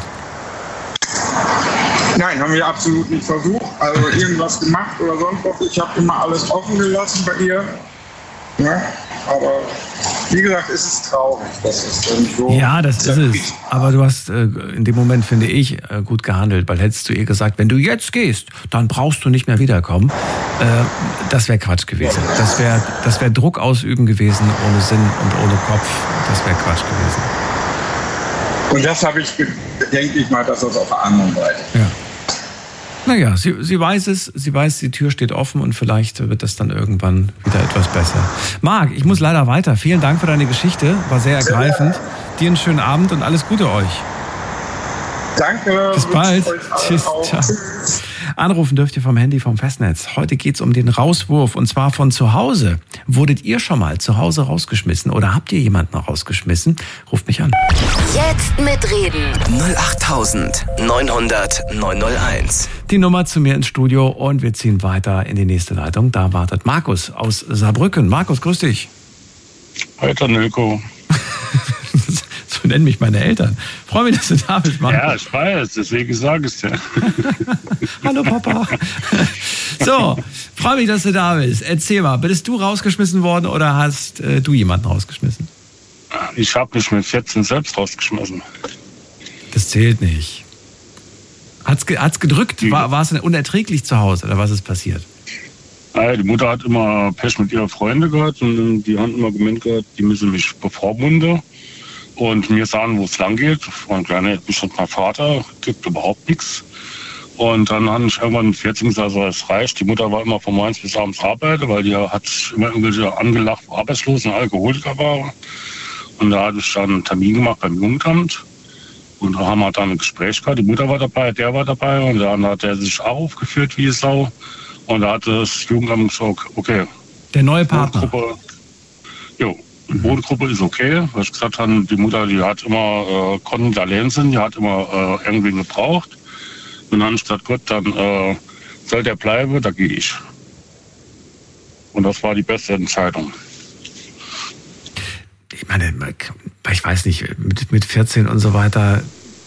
Nein, haben wir absolut nicht versucht. Also irgendwas gemacht oder sonst was. Ich habe immer alles offen gelassen bei ihr. Ja, aber wie gesagt, ist es traurig. Das ist dann so. Ja, das ist es. Aber du hast äh, in dem Moment, finde ich, äh, gut gehandelt. Weil hättest du ihr gesagt, wenn du jetzt gehst, dann brauchst du nicht mehr wiederkommen. Äh, das wäre Quatsch gewesen. Das wäre das wär Druck ausüben gewesen, ohne Sinn und ohne Kopf. Das wäre Quatsch gewesen. Und das habe ich, denke ich mal, dass das auf der anderen Seite. Ja. Naja, sie, sie weiß es, sie weiß, die Tür steht offen und vielleicht wird das dann irgendwann wieder etwas besser. Marc, ich muss leider weiter. Vielen Dank für deine Geschichte, war sehr ergreifend. Dir einen schönen Abend und alles Gute euch. Danke. Bis bald. Tschüss. Ciao. Anrufen dürft ihr vom Handy vom Festnetz. Heute geht's um den Rauswurf und zwar von zu Hause. Wurdet ihr schon mal zu Hause rausgeschmissen oder habt ihr jemanden rausgeschmissen? Ruft mich an. Jetzt mitreden. null acht neun null null neun null eins. Die Nummer zu mir ins Studio und wir ziehen weiter in die nächste Leitung. Da wartet Markus aus Saarbrücken. Markus, grüß dich. Hi, Tanöko. So nennen mich meine Eltern. Freue mich, dass du da bist, Markus. Ja, ich weiß, deswegen sage ich es ja. Hallo, Papa. So, freue mich, dass du da bist. Erzähl mal, bist du rausgeschmissen worden oder hast äh, du jemanden rausgeschmissen? Ich habe mich mit vierzehn selbst rausgeschmissen. Das zählt nicht. Hat's, hat's gedrückt? War, war es denn unerträglich zu Hause oder was ist passiert? Ja, die Mutter hat immer Pech mit ihren Freunden gehabt und die haben immer gemeint gehabt, die müssen mich bevormunden und mir sagen, wo es lang geht. Mein Kleiner hat mich schon mein Vater, gibt überhaupt nichts. Und dann habe ich irgendwann vierzehn gesagt, also es reicht. Die Mutter war immer von morgens bis abends arbeiten, weil die hat immer irgendwelche angelacht, Arbeitslosen, Alkoholiker waren. Und da hatte ich dann einen Termin gemacht beim Jugendamt. Und da haben wir dann ein Gespräch gehabt. Die Mutter war dabei, der war dabei. Und dann hat er sich auch aufgeführt wie Sau. Und da hat das Jugendamt gesagt, okay. Der neue Partner? Gruppe, jo. Die Wohngruppe ist okay, weil ich gesagt habe, die Mutter, die hat immer, äh, konnte nicht allein sein, die hat immer äh, irgendwie gebraucht. Und dann habe ich gesagt, Gott, dann äh, soll der bleiben, da gehe ich. Und das war die beste Entscheidung. Ich meine, ich weiß nicht, mit, mit vierzehn und so weiter,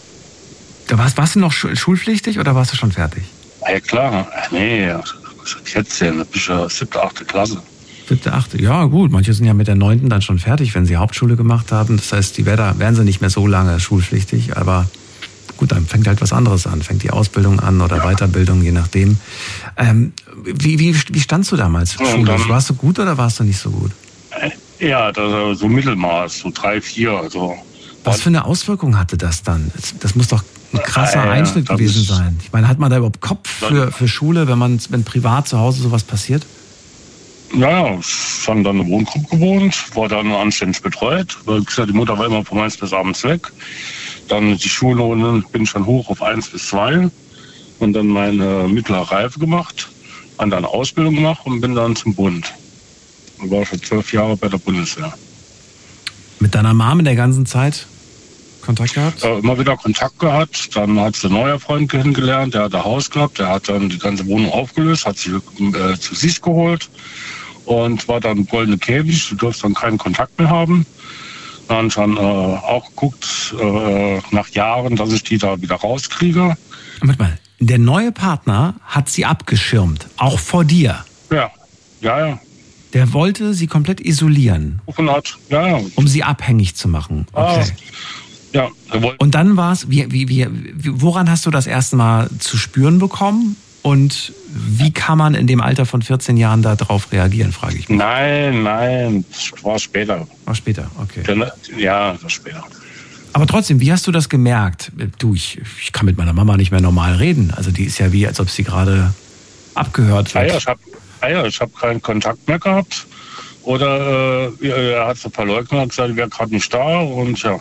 da warst, warst du noch schulpflichtig oder warst du schon fertig? Ja klar, nee, vierzehn, da bin ich ja siebte, achte Klasse. Siebte, achte, ja gut, manche sind ja mit der neunten dann schon fertig, wenn sie Hauptschule gemacht haben. Das heißt, die wären, wären sie nicht mehr so lange schulpflichtig, aber gut, dann fängt halt was anderes an, fängt die Ausbildung an oder ja. Weiterbildung, je nachdem. Ähm, wie, wie, wie standst du damals? Ja, schulisch? Warst du gut oder warst du nicht so gut? Ja, das, so Mittelmaß, so drei, vier. Also. Was für eine Auswirkung hatte das dann? Das muss doch ein krasser ja, Einschnitt gewesen ist, sein. Ich meine, hat man da überhaupt Kopf für, für Schule, wenn man wenn privat zu Hause sowas passiert? Ja, ich habe dann in einer Wohngruppe gewohnt, war dann anständig betreut. Weil, wie gesagt, die Mutter war immer von morgens bis abends weg. Dann die Schulnoten bin ich dann hoch auf eins bis zwei und dann meine mittlere Reife gemacht, dann eine Ausbildung gemacht und bin dann zum Bund. Ich war schon zwölf Jahre bei der Bundeswehr. Mit deiner Mom in der ganzen Zeit Kontakt gehabt? Äh, immer wieder Kontakt gehabt. Dann hat sie einen neuen Freund kennengelernt, der hat ein Haus gehabt, der hat dann die ganze Wohnung aufgelöst, hat sie äh, zu sich geholt und war dann goldene Käfig. Du durfst dann keinen Kontakt mehr haben. Dann habe ich dann äh, auch geguckt, äh, nach Jahren, dass ich die da wieder rauskriege. Warte mal, der neue Partner hat sie abgeschirmt, auch vor dir? Ja, ja, ja. Der wollte sie komplett isolieren, Hat, ja, ja. um sie abhängig zu machen. Okay. Ah, ja, er wollte. Und dann war es, wie, wie, wie, woran hast du das erste Mal zu spüren bekommen? Und wie kann man in dem Alter von vierzehn Jahren darauf reagieren, frage ich mich. Nein, nein, das war später. War später, okay. Ja, das war später. Aber trotzdem, wie hast du das gemerkt? Du, ich, ich kann mit meiner Mama nicht mehr normal reden. Also die ist ja wie, als ob sie gerade abgehört wird. Ja, ich habe ja, ich hab keinen Kontakt mehr gehabt. Oder äh, er hat es verleugnet und gesagt, ich wäre gerade nicht da. Und ja,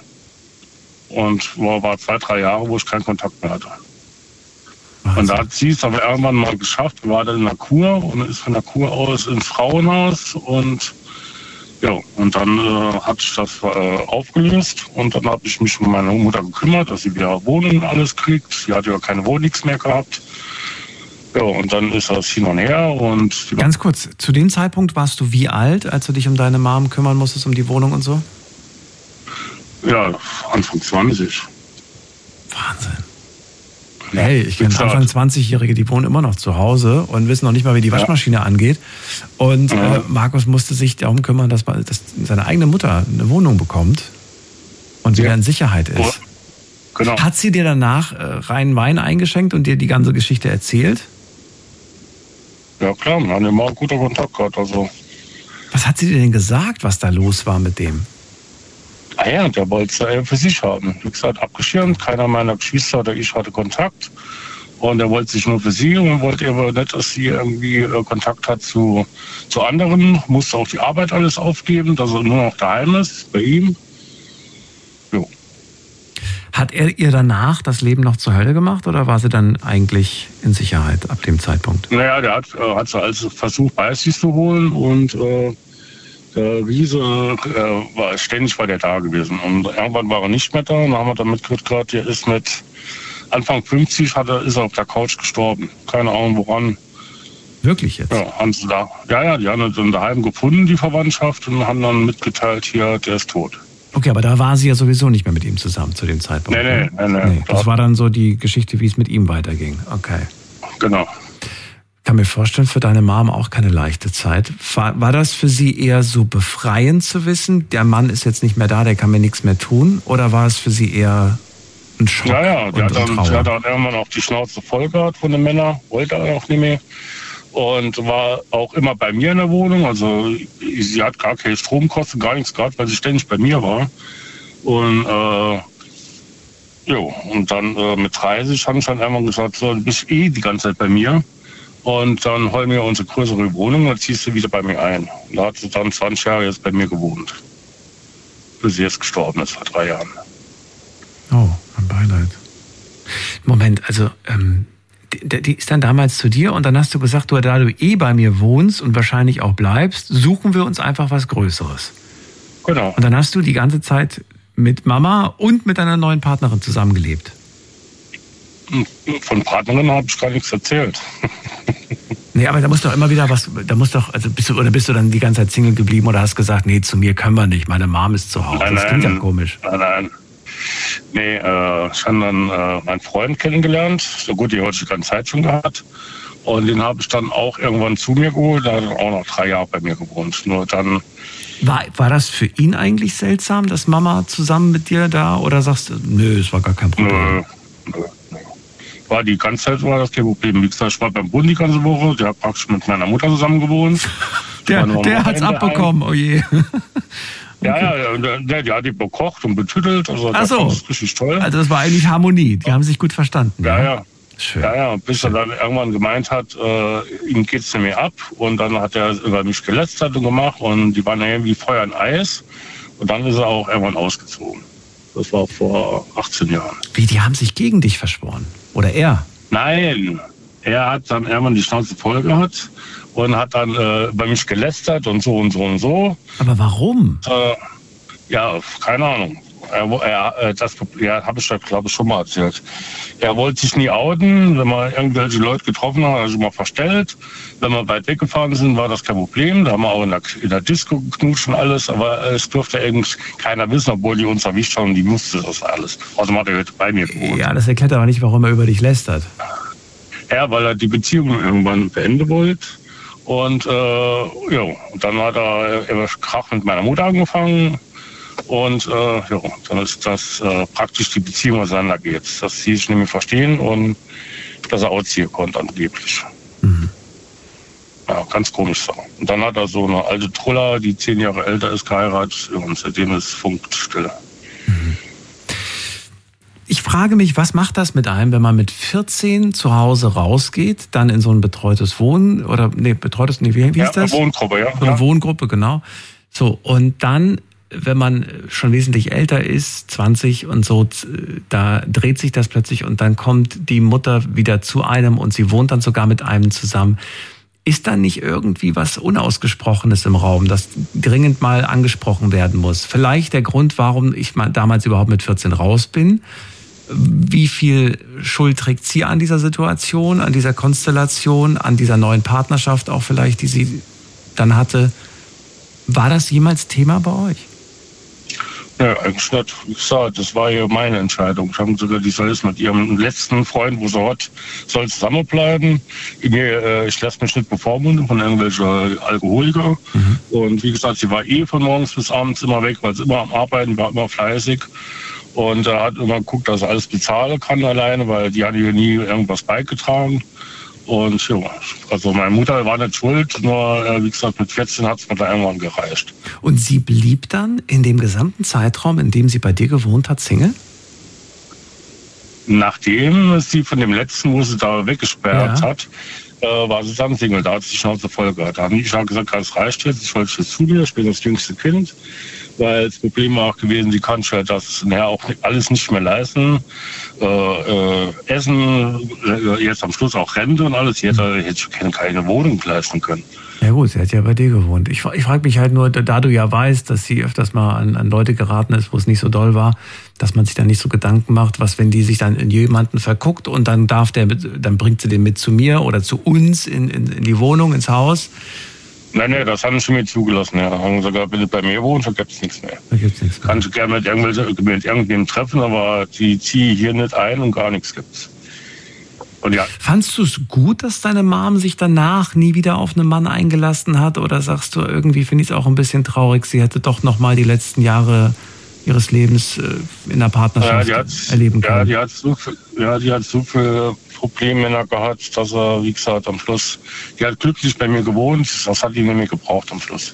und war, war zwei, drei Jahre, wo ich keinen Kontakt mehr hatte. Wahnsinn. Und da hat sie es aber irgendwann mal geschafft, war dann in der Kur und ist von der Kur aus ins Frauenhaus und ja, und dann äh, hat sich das äh, aufgelöst und dann habe ich mich um meine Mutter gekümmert, dass sie wieder Wohnung und alles kriegt. Sie hat ja keine Wohnung mehr gehabt. Ja, und dann ist das hin und her und... Ganz kurz, zu dem Zeitpunkt warst du wie alt, als du dich um deine Mom kümmern musstest, um die Wohnung und so? Ja, Anfang zwanzig. Wahnsinn. Hey, ich kenne Anfang zwanzigjährige, die wohnen immer noch zu Hause und wissen noch nicht mal, wie die Waschmaschine ja. angeht. Und ja. äh, Markus musste sich darum kümmern, dass, dass seine eigene Mutter eine Wohnung bekommt und wieder ja. in Sicherheit ist. Ja. Genau. Hat sie dir danach äh, reinen Wein eingeschenkt und dir die ganze Geschichte erzählt? Ja klar, wir haben immer einen guten Kontakt gehabt. Also. Was hat sie dir denn gesagt, was da los war mit dem? Ah ja, der wollte es ja für sich haben. Wie gesagt, abgeschirmt. Keiner meiner Geschwister oder ich hatte Kontakt. Und er wollte sich nur für sie und wollte aber nicht, dass sie irgendwie äh, Kontakt hat zu, zu anderen. Musste auch die Arbeit alles aufgeben, dass er nur noch daheim ist, bei ihm. Jo. Hat er ihr danach das Leben noch zur Hölle gemacht oder war sie dann eigentlich in Sicherheit ab dem Zeitpunkt? Naja, der hat, äh, hat sie also versucht, bei sich zu holen und äh, der Riese äh, war ständig bei der da gewesen. Und irgendwann war er nicht mehr da und dann haben wir dann mitgekriegt, der ist mit Anfang fünfzig hat er, ist er auf der Couch gestorben. Keine Ahnung woran. Wirklich jetzt? Ja, haben sie da, ja, ja, die haben ihn dann daheim gefunden, die Verwandtschaft, und haben dann mitgeteilt, hier, der ist tot. Okay, aber da war sie ja sowieso nicht mehr mit ihm zusammen zu dem Zeitpunkt. Nee, nee, nee. nee, nee. Das war dann so die Geschichte, wie es mit ihm weiterging. Okay. Genau. Ich kann mir vorstellen, für deine Mom auch keine leichte Zeit. War, war das für sie eher so befreiend zu wissen, der Mann ist jetzt nicht mehr da, der kann mir nichts mehr tun? Oder war es für sie eher ein Schock? Ja, ja, der und, hat dann, und der hat dann irgendwann auch die Schnauze voll gehabt von den Männern, wollte er auch nicht mehr. Und war auch immer bei mir in der Wohnung. Also sie hat gar keine Stromkosten, gar nichts gehabt, weil sie ständig bei mir war. Und äh, jo, und dann äh, mit dreißig haben sie dann einmal gesagt, so, du bist eh die ganze Zeit bei mir. Und dann holen wir unsere größere Wohnung und dann ziehst du wieder bei mir ein. Und da hat sie dann zwanzig Jahre jetzt bei mir gewohnt. Bis sie jetzt gestorben ist, vor drei Jahren. Oh, mein Beileid. Moment, also ähm, die, die ist dann damals zu dir und dann hast du gesagt, du, da du eh bei mir wohnst und wahrscheinlich auch bleibst, suchen wir uns einfach was Größeres. Genau. Und dann hast du die ganze Zeit mit Mama und mit deiner neuen Partnerin zusammengelebt? Von Partnerin habe ich gar nichts erzählt. Nee, aber da muss doch immer wieder was, da muss doch, also bist du, oder bist du dann die ganze Zeit Single geblieben oder hast gesagt, nee, zu mir können wir nicht, meine Mom ist zu Hause. Nein, das klingt ja komisch. Nein, nein. Nee, äh, ich habe dann äh, meinen Freund kennengelernt. So gut, die hatte ich die ganze Zeit schon gehabt. Und den habe ich dann auch irgendwann zu mir geholt. Der hat dann auch noch drei Jahre bei mir gewohnt. Nur dann. War, war das für ihn eigentlich seltsam, dass Mama zusammen mit dir da? Oder sagst du, nö, es war gar kein Problem? Nö, nö, nö. War die ganze Zeit war das kein Problem. Wie gesagt, ich war beim Bund die ganze Woche. Der hat praktisch mit meiner Mutter zusammen gewohnt. Der, der hat's abbekommen, oh je. Okay. Ja, ja, der, der hat die bekocht und betüttelt. Also Ach so. Das ist richtig toll. Also das war eigentlich Harmonie. Die haben sich gut verstanden. Ja, ja. ja. Schön. Ja, ja, bis er dann irgendwann gemeint hat, äh, ihm geht's nicht mehr ab. Und dann hat er über mich gelästert und gemacht. Und die waren ja irgendwie Feuer und Eis. Und dann ist er auch irgendwann ausgezogen. Das war vor achtzehn Jahren. Wie, die haben sich gegen dich verschworen? Oder er? Nein, er hat dann irgendwann die Schnauze voll gehabt und hat dann äh, bei mich gelästert und so und so und so. Aber warum? Äh, ja, keine Ahnung. Er, er, das ja, habe ich da, glaube ich, schon mal erzählt. Er wollte sich nie outen. Wenn man irgendwelche Leute getroffen hat, hat er sich mal verstellt. Wenn wir weit weggefahren sind, war das kein Problem. Da haben wir auch in der, in der Disco geknutscht und alles. Aber es durfte irgendwie keiner wissen, obwohl die uns erwischt haben. Die wusste das alles. Außerdem hat er bei mir gewohnt. Ja, das erklärt aber nicht, warum er über dich lästert. Ja, weil er die Beziehung irgendwann beenden wollte. Und äh, ja, und dann hat er über Krach mit meiner Mutter angefangen. Und äh, ja, dann ist das äh, praktisch die Beziehung auseinandergeht. Dass sie sich nicht mehr verstehen und dass er ausziehen konnte angeblich. Mhm. Ja, ganz komisch so. Und dann hat er so eine alte Truller, die zehn Jahre älter ist, geheiratet. Und seitdem ist Funkstille. Mhm. Ich frage mich, was macht das mit einem, wenn man mit vierzehn zu Hause rausgeht, dann in so ein betreutes Wohnen oder nee, betreutes, nee, wie, wie hieß ja, das? Wohngruppe, ja. So eine ja. Wohngruppe, genau. So, und dann, wenn man schon wesentlich älter ist, zwanzig und so, da dreht sich das plötzlich und dann kommt die Mutter wieder zu einem und sie wohnt dann sogar mit einem zusammen. Ist da nicht irgendwie was Unausgesprochenes im Raum, das dringend mal angesprochen werden muss? Vielleicht der Grund, warum ich mal damals überhaupt mit vierzehn raus bin. Wie viel Schuld trägt sie an dieser Situation, an dieser Konstellation, an dieser neuen Partnerschaft auch vielleicht, die sie dann hatte? War das jemals Thema bei euch? Ja, eigentlich nicht. Wie gesagt, das war ja meine Entscheidung. Ich habe gesagt, die soll jetzt mit ihrem letzten Freund, wo sie hat, soll zusammenbleiben. Ich, äh, ich lasse mich nicht bevormunden von irgendwelchen Alkoholikern. Mhm. Und wie gesagt, sie war eh von morgens bis abends immer weg, weil sie immer am Arbeiten war, immer fleißig. Und er hat immer geguckt, dass er alles bezahlen kann alleine, weil die hat ihr nie irgendwas beigetragen. Und ja, also meine Mutter war nicht schuld, nur wie gesagt, mit vierzehn hat es mir da irgendwann gereicht. Und sie blieb dann in dem gesamten Zeitraum, in dem sie bei dir gewohnt hat, Single? Nachdem sie von dem letzten, wo sie da weggesperrt ja. hat, äh, war sie dann Single. Da hat sie die Schnauze voll gehabt. Da habe ich gesagt, es reicht jetzt, ich wollte jetzt zu mir, ich bin das jüngste Kind. Weil das Problem war auch gewesen, sie kann halt das naja, auch alles nicht mehr leisten. Äh, äh, Essen, äh, jetzt am Schluss auch Rente und alles. Sie hätte, hätte keine Wohnung leisten können. Ja gut, sie hat ja bei dir gewohnt. Ich, ich frage mich halt nur, da du ja weißt, dass sie öfters mal an, an Leute geraten ist, wo es nicht so doll war, dass man sich da nicht so Gedanken macht, was, wenn die sich dann in jemanden verguckt und dann darf der, mit, dann bringt sie den mit zu mir oder zu uns in, in, in die Wohnung, ins Haus. Nein, nein, das haben sie mir zugelassen. Ja. Haben gesagt, wenn du bei mir wohnst, dann gibt es nichts mehr. Da gibt's nichts mehr. Kannst du gerne mit, mit irgendwem treffen, aber die ziehe hier nicht ein und gar nichts gibt's. Und ja. Fandst du es gut, dass deine Mom sich danach nie wieder auf einen Mann eingelassen hat? Oder sagst du, irgendwie finde ich es auch ein bisschen traurig, sie hätte doch noch mal die letzten Jahre ihres Lebens in der Partnerschaft ja, erleben können? Ja, die hat so viel, ja, die hat so viel Probleme gehabt, dass er, wie gesagt, am Schluss, die hat glücklich bei mir gewohnt, das hat die nicht mehr gebraucht am Schluss.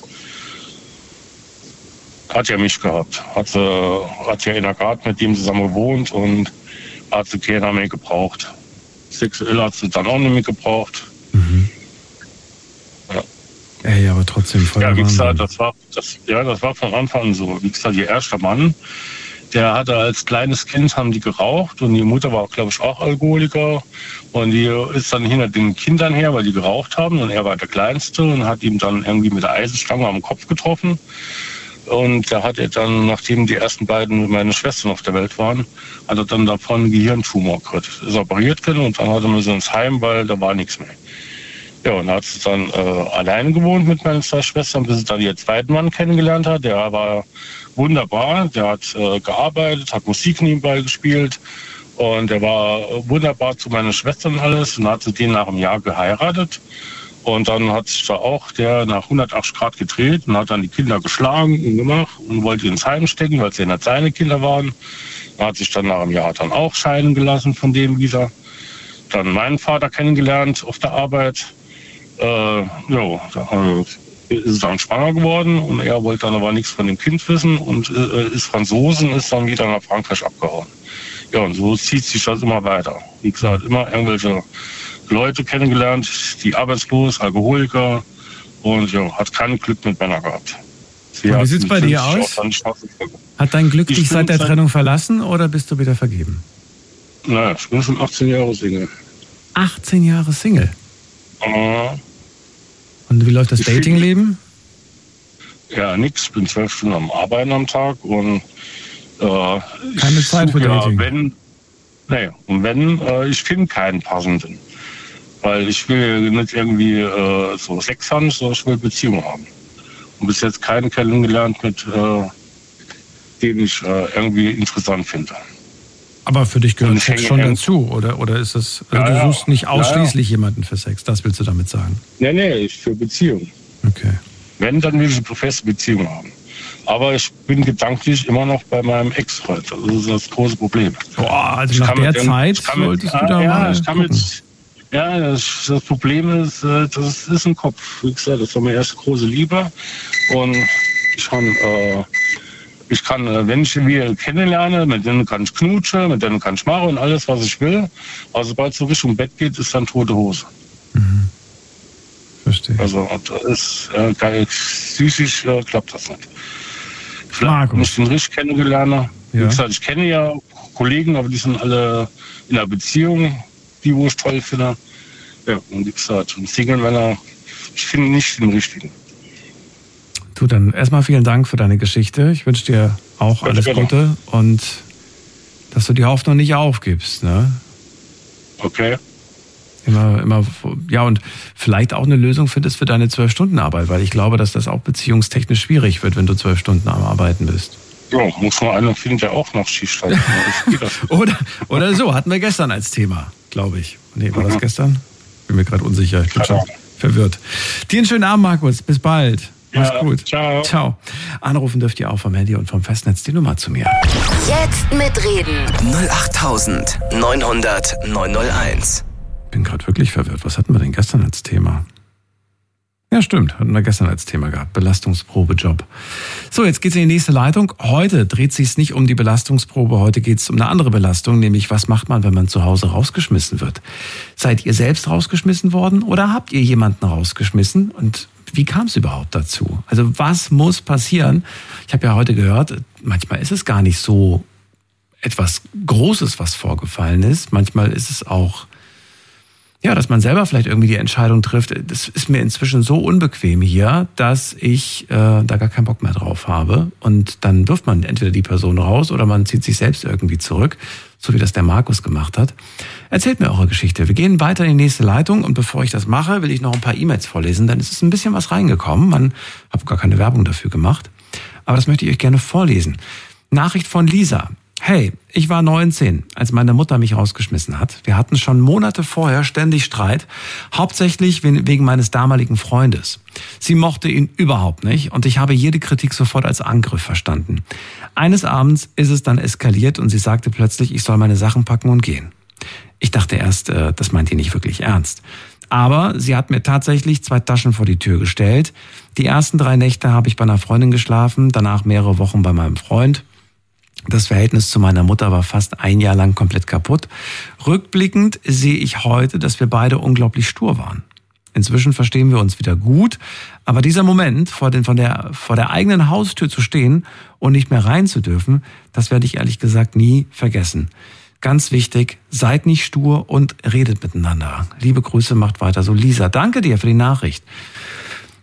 Hat ja mich gehabt, hat, sie, hat ja in der Garten mit ihm zusammen gewohnt und hat sie keiner mehr gebraucht. Sexuell hat sie dann auch nicht mehr gebraucht. Mhm. Ja. Ey, aber trotzdem voll. Ja, wie gesagt, das war, das, ja, das war von Anfang an so. Wie gesagt, ihr erster Mann, der hatte als kleines Kind, haben die geraucht und die Mutter war, glaube ich, auch Alkoholiker. Und die ist dann hinter den Kindern her, weil die geraucht haben und er war der Kleinste und hat ihm dann irgendwie mit der Eisenstange am Kopf getroffen. Und da hat er dann, nachdem die ersten beiden meine Schwestern auf der Welt waren, hat er dann davon einen Gehirntumor gekriegt. Ist operiert worden und dann hat er mir so ins Heim, weil da war nichts mehr. Ja, und hat sie dann äh, alleine gewohnt mit meinen zwei Schwestern, bis sie dann ihren zweiten Mann kennengelernt hat. Der war wunderbar, der hat äh, gearbeitet, hat Musik nebenbei gespielt und der war wunderbar zu meinen Schwestern alles und hat sie den nach einem Jahr geheiratet. Und dann hat sich da auch der nach hundertachtzig Grad gedreht und hat dann die Kinder geschlagen und gemacht und wollte ins Heim stecken, weil es ja nicht seine Kinder waren. Er hat sich dann nach einem Jahr dann auch scheiden gelassen von dem wieder. Dann meinen Vater kennengelernt auf der Arbeit. Äh, ja, da ist dann schwanger geworden und er wollte dann aber nichts von dem Kind wissen und äh, ist Franzose und ist dann wieder nach Frankreich abgehauen. Ja, und so zieht sich das immer weiter. Wie gesagt, immer irgendwelche Leute kennengelernt, die arbeitslos, Alkoholiker und ja, hat kein Glück mit Männern gehabt. Sie und wie sieht es bei dir aus? Hat dein Glück ich dich seit der Trennung verlassen oder bist du wieder vergeben? Naja, ich bin schon achtzehn Jahre Single. achtzehn Jahre Single? Uh, und wie läuft das Datingleben? Ja, nix. Ich bin zwölf Stunden am Arbeiten am Tag und äh, keine Zeit für ja, Dating? Wenn, nee, und wenn, äh, ich finde keinen passenden. Weil ich will nicht irgendwie äh, so Sex haben, sondern ich will Beziehung haben. Und bis jetzt keinen kennengelernt, mit äh, dem ich äh, irgendwie interessant finde. Aber für dich gehört Sex schon dazu, oder, oder ist es, also ja, du suchst nicht ausschließlich ja, ja. jemanden für Sex, das willst du damit sagen? Nee, nee, ich für Beziehung. Okay. Wenn, dann will ich eine feste Beziehung haben. Aber ich bin gedanklich immer noch bei meinem Ex-Freund. Also das ist das große Problem. Boah, also ich nach der Zeit solltest du da ja, mal ich kann mit, ja, das, das Problem ist, das ist im Kopf. Wie gesagt, das war meine erste große Liebe. Und ich kann, äh, ich kann, wenn ich wir kennenlerne, mit denen kann ich knutschen, mit denen kann ich machen und alles, was ich will. Aber sobald es so Richtung Bett geht, ist dann tote Hose. Mhm. Verstehe. Also, das ist äh, geil. Süßig äh, klappt das nicht. Markus. Ich den richtig kennengelernt. Ja. Wie gesagt, ich kenne ja Kollegen, aber die sind alle in einer Beziehung, die wo ich toll finde. Ja, und wie gesagt, und Single-Männer, ich finde nicht den richtigen. Du, dann erstmal vielen Dank für deine Geschichte. Ich wünsche dir auch ja, alles Gute und dass du die Hoffnung nicht aufgibst, ne? Okay. Immer, immer, ja, und vielleicht auch eine Lösung findest für deine zwölf-Stunden-Arbeit, weil ich glaube, dass das auch beziehungstechnisch schwierig wird, wenn du zwölf Stunden am Arbeiten bist. Ja, muss man einer finden, der auch noch Schicht hat. oder, oder so, hatten wir gestern als Thema, glaube ich. Nee, war das gestern? Bin mir gerade unsicher, ich bin schon verwirrt. Dir einen schönen Abend, Markus, bis bald. Mach's ja, gut. Ciao. Ciao. Anrufen dürft ihr auch vom Handy und vom Festnetz die Nummer zu mir. Jetzt mitreden. null acht neun hundert neun null eins. Bin gerade wirklich verwirrt. Was hatten wir denn gestern als Thema? Ja, stimmt. Hatten wir gestern als Thema gehabt. Belastungsprobejob. So, jetzt geht's in die nächste Leitung. Heute dreht sich's nicht um die Belastungsprobe. Heute geht's um eine andere Belastung, nämlich was macht man, wenn man zu Hause rausgeschmissen wird? Seid ihr selbst rausgeschmissen worden oder habt ihr jemanden rausgeschmissen? Und wie kam es überhaupt dazu? Also was muss passieren? Ich habe ja heute gehört, manchmal ist es gar nicht so etwas Großes, was vorgefallen ist. Manchmal ist es auch, ja, dass man selber vielleicht irgendwie die Entscheidung trifft. Das ist mir inzwischen so unbequem hier, dass ich äh, da gar keinen Bock mehr drauf habe. Und dann wirft man entweder die Person raus oder man zieht sich selbst irgendwie zurück, so wie das der Markus gemacht hat. Erzählt mir eure Geschichte. Wir gehen weiter in die nächste Leitung und bevor ich das mache, will ich noch ein paar E-Mails vorlesen. Dann ist es ein bisschen was reingekommen. Man habe gar keine Werbung dafür gemacht. Aber das möchte ich euch gerne vorlesen. Nachricht von Lisa. Hey, ich war neunzehn, als meine Mutter mich rausgeschmissen hat. Wir hatten schon Monate vorher ständig Streit, hauptsächlich wegen meines damaligen Freundes. Sie mochte ihn überhaupt nicht und ich habe jede Kritik sofort als Angriff verstanden. Eines Abends ist es dann eskaliert und sie sagte plötzlich, ich soll meine Sachen packen und gehen. Ich dachte erst, das meint die nicht wirklich ernst. Aber sie hat mir tatsächlich zwei Taschen vor die Tür gestellt. Die ersten drei Nächte habe ich bei einer Freundin geschlafen, danach mehrere Wochen bei meinem Freund. Das Verhältnis zu meiner Mutter war fast ein Jahr lang komplett kaputt. Rückblickend sehe ich heute, dass wir beide unglaublich stur waren. Inzwischen verstehen wir uns wieder gut, aber dieser Moment, vor, den, von der, vor der eigenen Haustür zu stehen und nicht mehr rein zu dürfen, das werde ich ehrlich gesagt nie vergessen. Ganz wichtig, seid nicht stur und redet miteinander. Liebe Grüße, macht weiter so. Lisa, danke dir für die Nachricht.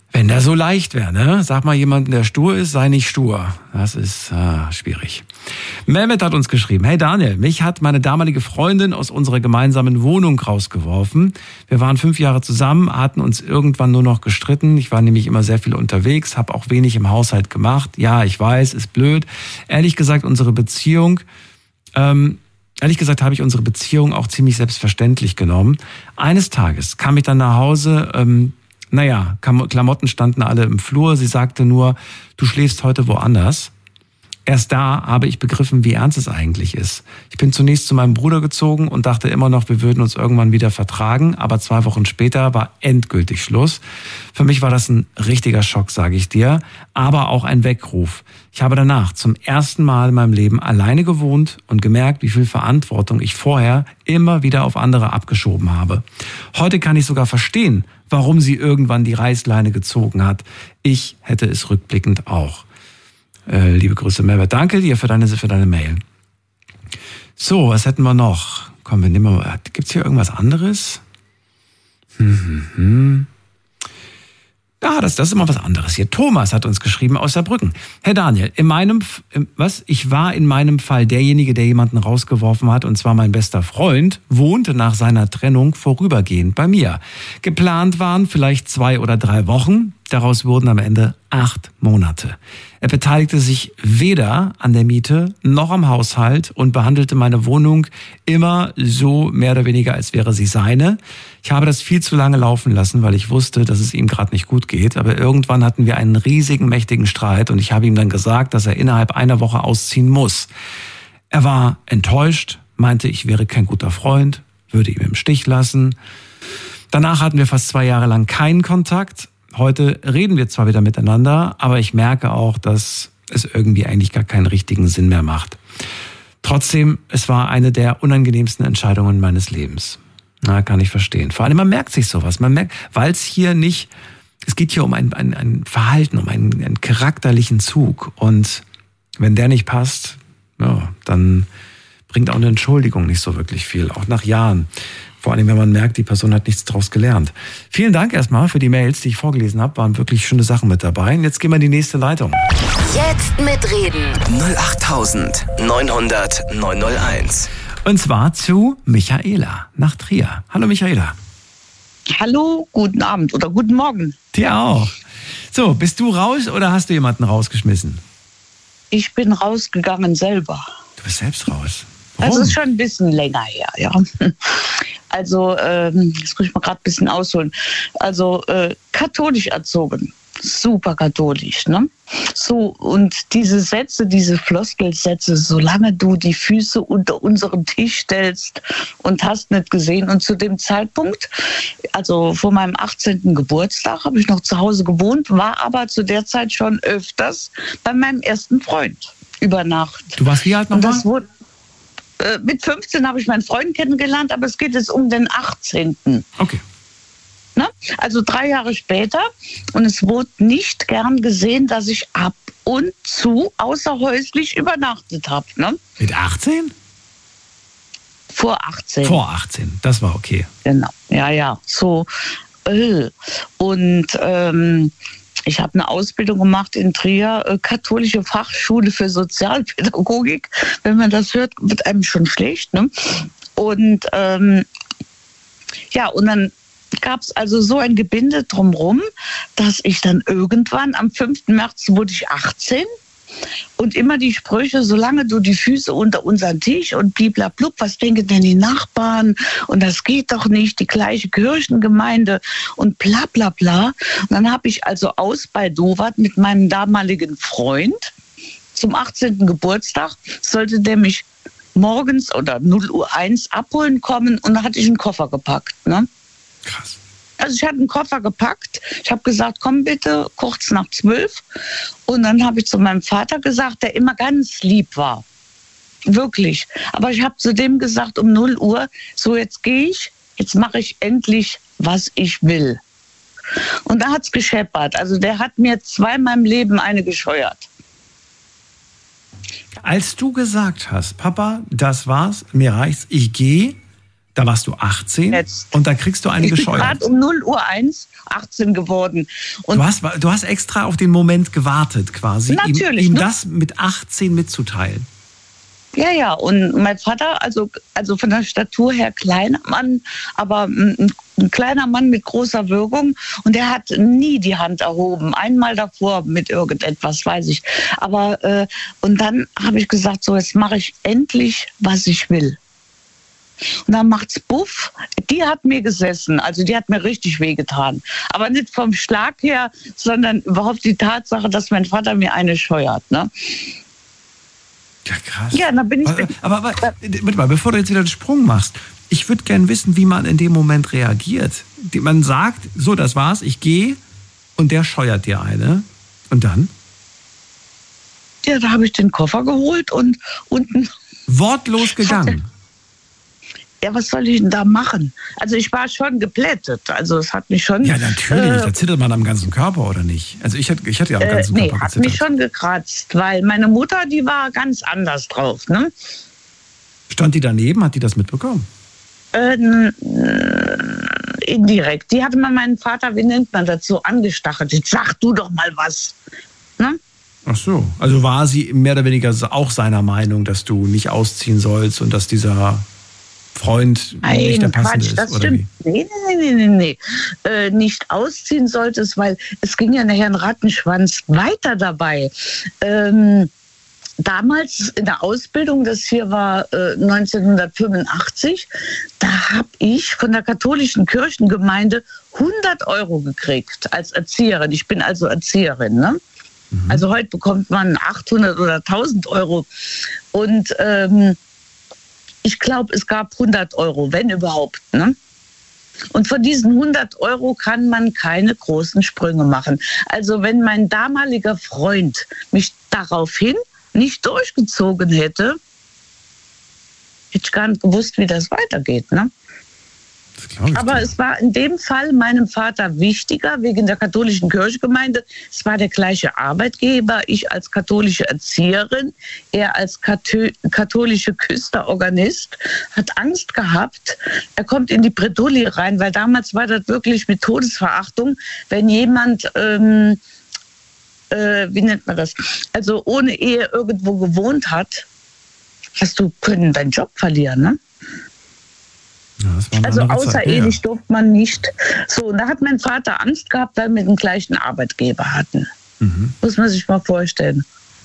Wenn der so leicht wäre, ne? Sag mal jemanden, der stur ist, sei nicht stur. Das ist ah, schwierig. Mehmet hat uns geschrieben, hey Daniel, mich hat meine damalige Freundin aus unserer gemeinsamen Wohnung rausgeworfen. Wir waren fünf Jahre zusammen, hatten uns irgendwann nur noch gestritten. Ich war nämlich immer sehr viel unterwegs, habe auch wenig im Haushalt gemacht. Ja, ich weiß, ist blöd. Ehrlich gesagt, unsere Beziehung, ähm, ehrlich gesagt habe ich unsere Beziehung auch ziemlich selbstverständlich genommen. Eines Tages kam ich dann nach Hause, ähm, Naja, Klamotten standen alle im Flur. Sie sagte nur, du schläfst heute woanders. Erst da habe ich begriffen, wie ernst es eigentlich ist. Ich bin zunächst zu meinem Bruder gezogen und dachte immer noch, wir würden uns irgendwann wieder vertragen. Aber zwei Wochen später war endgültig Schluss. Für mich war das ein richtiger Schock, sage ich dir. Aber auch ein Weckruf. Ich habe danach zum ersten Mal in meinem Leben alleine gewohnt und gemerkt, wie viel Verantwortung ich vorher immer wieder auf andere abgeschoben habe. Heute kann ich sogar verstehen, warum sie irgendwann die Reißleine gezogen hat. Ich hätte es rückblickend auch. Äh, liebe Grüße, Merbert. Danke dir für deine, für deine Mail. So, was hätten wir noch? Komm, wir nehmen mal. Gibt's hier irgendwas anderes? Hm, hm, hm. Ja, das, das ist immer was anderes hier. Thomas hat uns geschrieben aus Saarbrücken. Herr Daniel, in meinem, was? Ich war in meinem Fall derjenige, der jemanden rausgeworfen hat, und zwar mein bester Freund, wohnte nach seiner Trennung vorübergehend bei mir. Geplant waren vielleicht zwei oder drei Wochen. Daraus wurden am Ende acht Monate. Er beteiligte sich weder an der Miete noch am Haushalt und behandelte meine Wohnung immer so mehr oder weniger, als wäre sie seine. Ich habe das viel zu lange laufen lassen, weil ich wusste, dass es ihm gerade nicht gut geht. Aber irgendwann hatten wir einen riesigen, mächtigen Streit und ich habe ihm dann gesagt, dass er innerhalb einer Woche ausziehen muss. Er war enttäuscht, meinte, ich wäre kein guter Freund, würde ihn im Stich lassen. Danach hatten wir fast zwei Jahre lang keinen Kontakt. Heute reden wir zwar wieder miteinander, aber ich merke auch, dass es irgendwie eigentlich gar keinen richtigen Sinn mehr macht. Trotzdem, es war eine der unangenehmsten Entscheidungen meines Lebens. Na, kann ich verstehen. Vor allem, man merkt sich sowas. Man merkt, weil es hier nicht, es geht hier um ein, ein, ein Verhalten, um einen, einen charakterlichen Zug. Und wenn der nicht passt, ja, dann bringt auch eine Entschuldigung nicht so wirklich viel, auch nach Jahren. Vor allem, wenn man merkt, die Person hat nichts daraus gelernt. Vielen Dank erstmal für die Mails, die ich vorgelesen habe. Waren wirklich schöne Sachen mit dabei. Und jetzt gehen wir in die nächste Leitung. Jetzt mitreden. null acht neunhundert neunhunderteins. Und zwar zu Michaela nach Trier. Hallo Michaela. Hallo, guten Abend oder guten Morgen. Dir auch. So, bist du raus oder hast du jemanden rausgeschmissen? Ich bin rausgegangen selber. Du bist selbst raus. Warum? Also ist schon ein bisschen länger her, ja. Also, ähm, jetzt muss ich mal gerade ein bisschen ausholen. Also, äh, katholisch erzogen. Super katholisch, ne? So, und diese Sätze, diese Floskelsätze, solange du die Füße unter unseren Tisch stellst und hast nicht gesehen. Und zu dem Zeitpunkt, also vor meinem achtzehnten Geburtstag, habe ich noch zu Hause gewohnt, war aber zu der Zeit schon öfters bei meinem ersten Freund über Nacht. Du warst wie alt nochmal? Und das wurde Mit fünfzehn habe ich meinen Freund kennengelernt, aber es geht jetzt um den achtzehnten Okay. Ne? Also drei Jahre später. Und es wurde nicht gern gesehen, dass ich ab und zu außerhäuslich übernachtet habe. Ne? Mit achtzehn? Vor achtzehn. Vor achtzehn, das war okay. Genau, ja, ja. So. Äh. Und ähm, ich habe eine Ausbildung gemacht in Trier, äh, katholische Fachschule für Sozialpädagogik. Wenn man das hört, wird einem schon schlecht. Ne? Und ähm, ja, und dann gab es also so ein Gebinde drumherum, dass ich dann irgendwann am fünften März wurde ich achtzehn und immer die Sprüche, solange du die Füße unter unseren Tisch und bliblablub, was denken denn die Nachbarn und das geht doch nicht, die gleiche Kirchengemeinde und bla bla bla. Und dann habe ich also aus bei Dovat mit meinem damaligen Freund zum achtzehnten Geburtstag, sollte der mich morgens oder null Uhr eins abholen kommen und da hatte ich einen Koffer gepackt, ne? Krass. Also ich hatte einen Koffer gepackt. Ich habe gesagt, komm bitte, kurz nach zwölf. Und dann habe ich zu meinem Vater gesagt, der immer ganz lieb war. Wirklich. Aber ich habe zu dem gesagt, um null Uhr, so jetzt gehe ich, jetzt mache ich endlich, was ich will. Und da hat es gescheppert. Also der hat mir zweimal im Leben eine gescheuert. Als du gesagt hast, Papa, das war's, mir reicht's, ich gehe, Da warst du achtzehn Jetzt. Und da kriegst du eine Ich bin gescheuert. gerade um null Uhr eins achtzehn geworden. Und Du hast, du hast extra auf den Moment gewartet quasi, Natürlich, ihm, ihm ne? das mit achtzehn mitzuteilen. ja, ja, und mein Vater, also, also von der Statur her kleiner Mann, aber ein, ein kleiner Mann mit großer Wirkung. Und der hat nie die Hand erhoben. Einmal davor mit irgendetwas, weiß ich. Aber, äh, und dann habe ich gesagt, so, jetzt mache ich endlich, was ich will. Und dann macht's Buff. Die hat mir gesessen, also die hat mir richtig wehgetan. Aber nicht vom Schlag her, sondern überhaupt die Tatsache, dass mein Vater mir eine scheuert, ne? Ja, krass. Ja, dann bin ich. Aber, aber, aber warte mal, bevor du jetzt wieder den Sprung machst, ich würde gerne wissen, wie man in dem Moment reagiert. Die- Man sagt, so, das war's, ich gehe und der scheuert dir eine. Und dann? Ja, da habe ich den Koffer geholt und unten. Wortlos gegangen. Ja, was soll ich denn da machen? Also ich war schon geplättet. Also es hat mich schon. Ja, natürlich, Äh, da zittert man am ganzen Körper, oder nicht? Also ich hatte, ich hatte ja am äh, ganzen nee, Körper hat mich gezittert. schon gekratzt, weil meine Mutter, die war ganz anders drauf, ne? Stand die daneben, hat die das mitbekommen? Äh, n- indirekt. Die hatte mal meinen Vater, wie nennt man das, so angestachelt. Jetzt sag du doch mal was. Ne? Ach so, also war sie mehr oder weniger auch seiner Meinung, dass du nicht ausziehen sollst und dass dieser Freund nicht der Nein, passende Quatsch, das ist, oder stimmt. wie? Nee, nee, nee, nee, nee. Äh, nicht ausziehen solltest, weil es ging ja nachher ein Rattenschwanz weiter dabei. Ähm, damals in der Ausbildung, das hier war äh, neunzehnhundertfünfundachtzig, da habe ich von der katholischen Kirchengemeinde hundert Euro gekriegt als Erzieherin. Ich bin also Erzieherin, ne? Mhm. Also heute bekommt man achthundert oder tausend Euro. Und ähm, ich glaube, es gab hundert Euro, wenn überhaupt, ne? Und von diesen hundert Euro kann man keine großen Sprünge machen. Also wenn mein damaliger Freund mich daraufhin nicht durchgezogen hätte, hätte ich gar nicht gewusst, wie das weitergeht, ne? Das glaub ich Aber dir. es war in dem Fall meinem Vater wichtiger, wegen der katholischen Kirchengemeinde. Es war der gleiche Arbeitgeber, ich als katholische Erzieherin, er als Kathö- katholische Küsterorganist, hat Angst gehabt, er kommt in die Bredouille rein, weil damals war das wirklich mit Todesverachtung, wenn jemand, ähm, äh, wie nennt man das, also ohne Ehe irgendwo gewohnt hat, hast du können deinen Job verlieren, ne? Ja, das war eine Also andere Zeit. außerehelich Ja, durfte man nicht. So, und da hat mein Vater Angst gehabt, weil wir den gleichen Arbeitgeber hatten. ja. Mhm. Muss man sich mal vorstellen.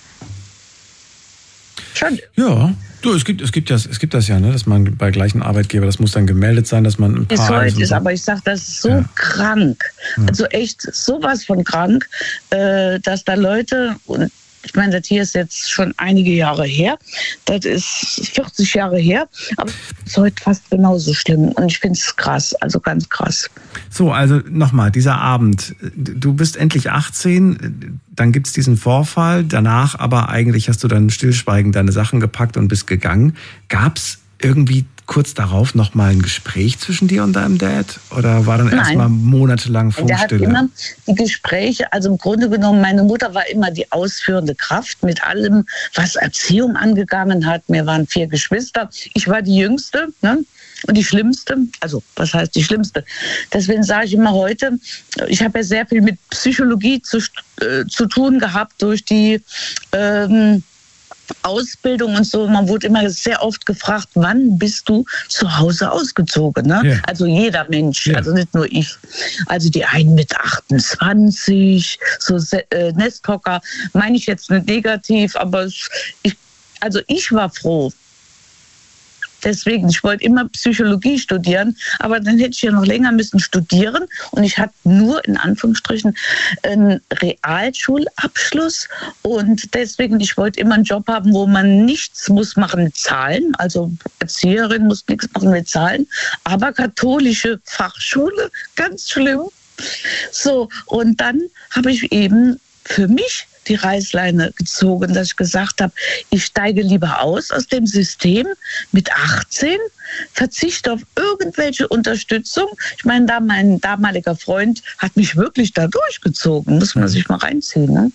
Schon. Ja, du, es gibt, es gibt das, es gibt das ja, ne, dass man bei gleichen Arbeitgeber, das muss dann gemeldet sein, dass man ein Bis Paar heute und ist, so. aber ich sage, das ist so Ja. krank. Also echt sowas von krank, äh, dass da Leute, und ich meine, das hier ist jetzt schon einige Jahre her, das ist vierzig Jahre her, aber es ist heute fast genauso schlimm. Und ich finde es krass, also ganz krass. So, also nochmal, dieser Abend, du bist endlich achtzehn, dann gibt's diesen Vorfall, danach aber eigentlich hast du dann stillschweigend deine Sachen gepackt und bist gegangen. Gab's irgendwie kurz darauf nochmal ein Gespräch zwischen dir und deinem Dad? Oder war dann Nein. erstmal monatelang Der hat Funkstille? immer die Gespräche, also im Grunde genommen, meine Mutter war immer die ausführende Kraft mit allem, was Erziehung angegangen hat. Wir waren vier Geschwister. Ich war die Jüngste, ne? Und die Schlimmste. Also, was heißt die Schlimmste? Deswegen sage ich immer heute, ich habe ja sehr viel mit Psychologie zu, äh, zu tun gehabt durch die ähm, Ausbildung und so. Man wurde immer sehr oft gefragt, wann bist du zu Hause ausgezogen? Ne? Ja. Also jeder Mensch, Ja. also nicht nur ich. Also die einen mit achtundzwanzig, so äh, Nesthocker, meine ich jetzt nicht negativ, aber ich, also ich war froh. Deswegen, ich wollte immer Psychologie studieren, aber dann hätte ich ja noch länger müssen studieren und ich hatte nur in Anführungsstrichen einen Realschulabschluss und deswegen, ich wollte immer einen Job haben, wo man nichts muss machen mit Zahlen, also Erzieherin muss nichts machen mit Zahlen, aber katholische Fachschule, ganz schlimm. So, und dann habe ich eben für mich die Reißleine gezogen, dass ich gesagt habe, ich steige lieber aus aus dem System mit achtzehn, verzichte auf irgendwelche Unterstützung. Ich meine, da mein damaliger Freund hat mich wirklich da durchgezogen, muss man sich mal reinziehen. Ne?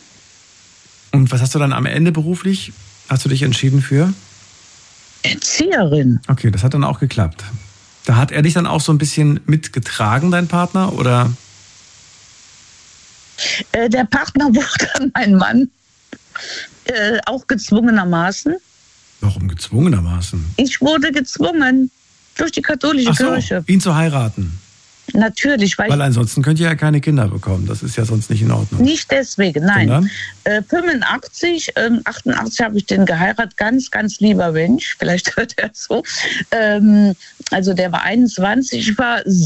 Und was hast du dann am Ende beruflich? Hast du dich entschieden für? Erzieherin. Okay, das hat dann auch geklappt. Da hat er dich dann auch so ein bisschen mitgetragen, dein Partner, oder? Äh, der Partner wurde dann mein Mann, äh, auch gezwungenermaßen. Warum gezwungenermaßen? Ich wurde gezwungen durch die katholische Ach so, Kirche. ihn zu heiraten. Natürlich, weil, Weil ansonsten könnt ihr ja keine Kinder bekommen. Das ist ja sonst nicht in Ordnung. nicht deswegen, nein. Sondern? Äh, fünfundachtzig, ähm, achtundachtzig habe ich den geheiratet, ganz, ganz lieber Mensch, vielleicht hört er so. Ähm, also der war einundzwanzig, ich war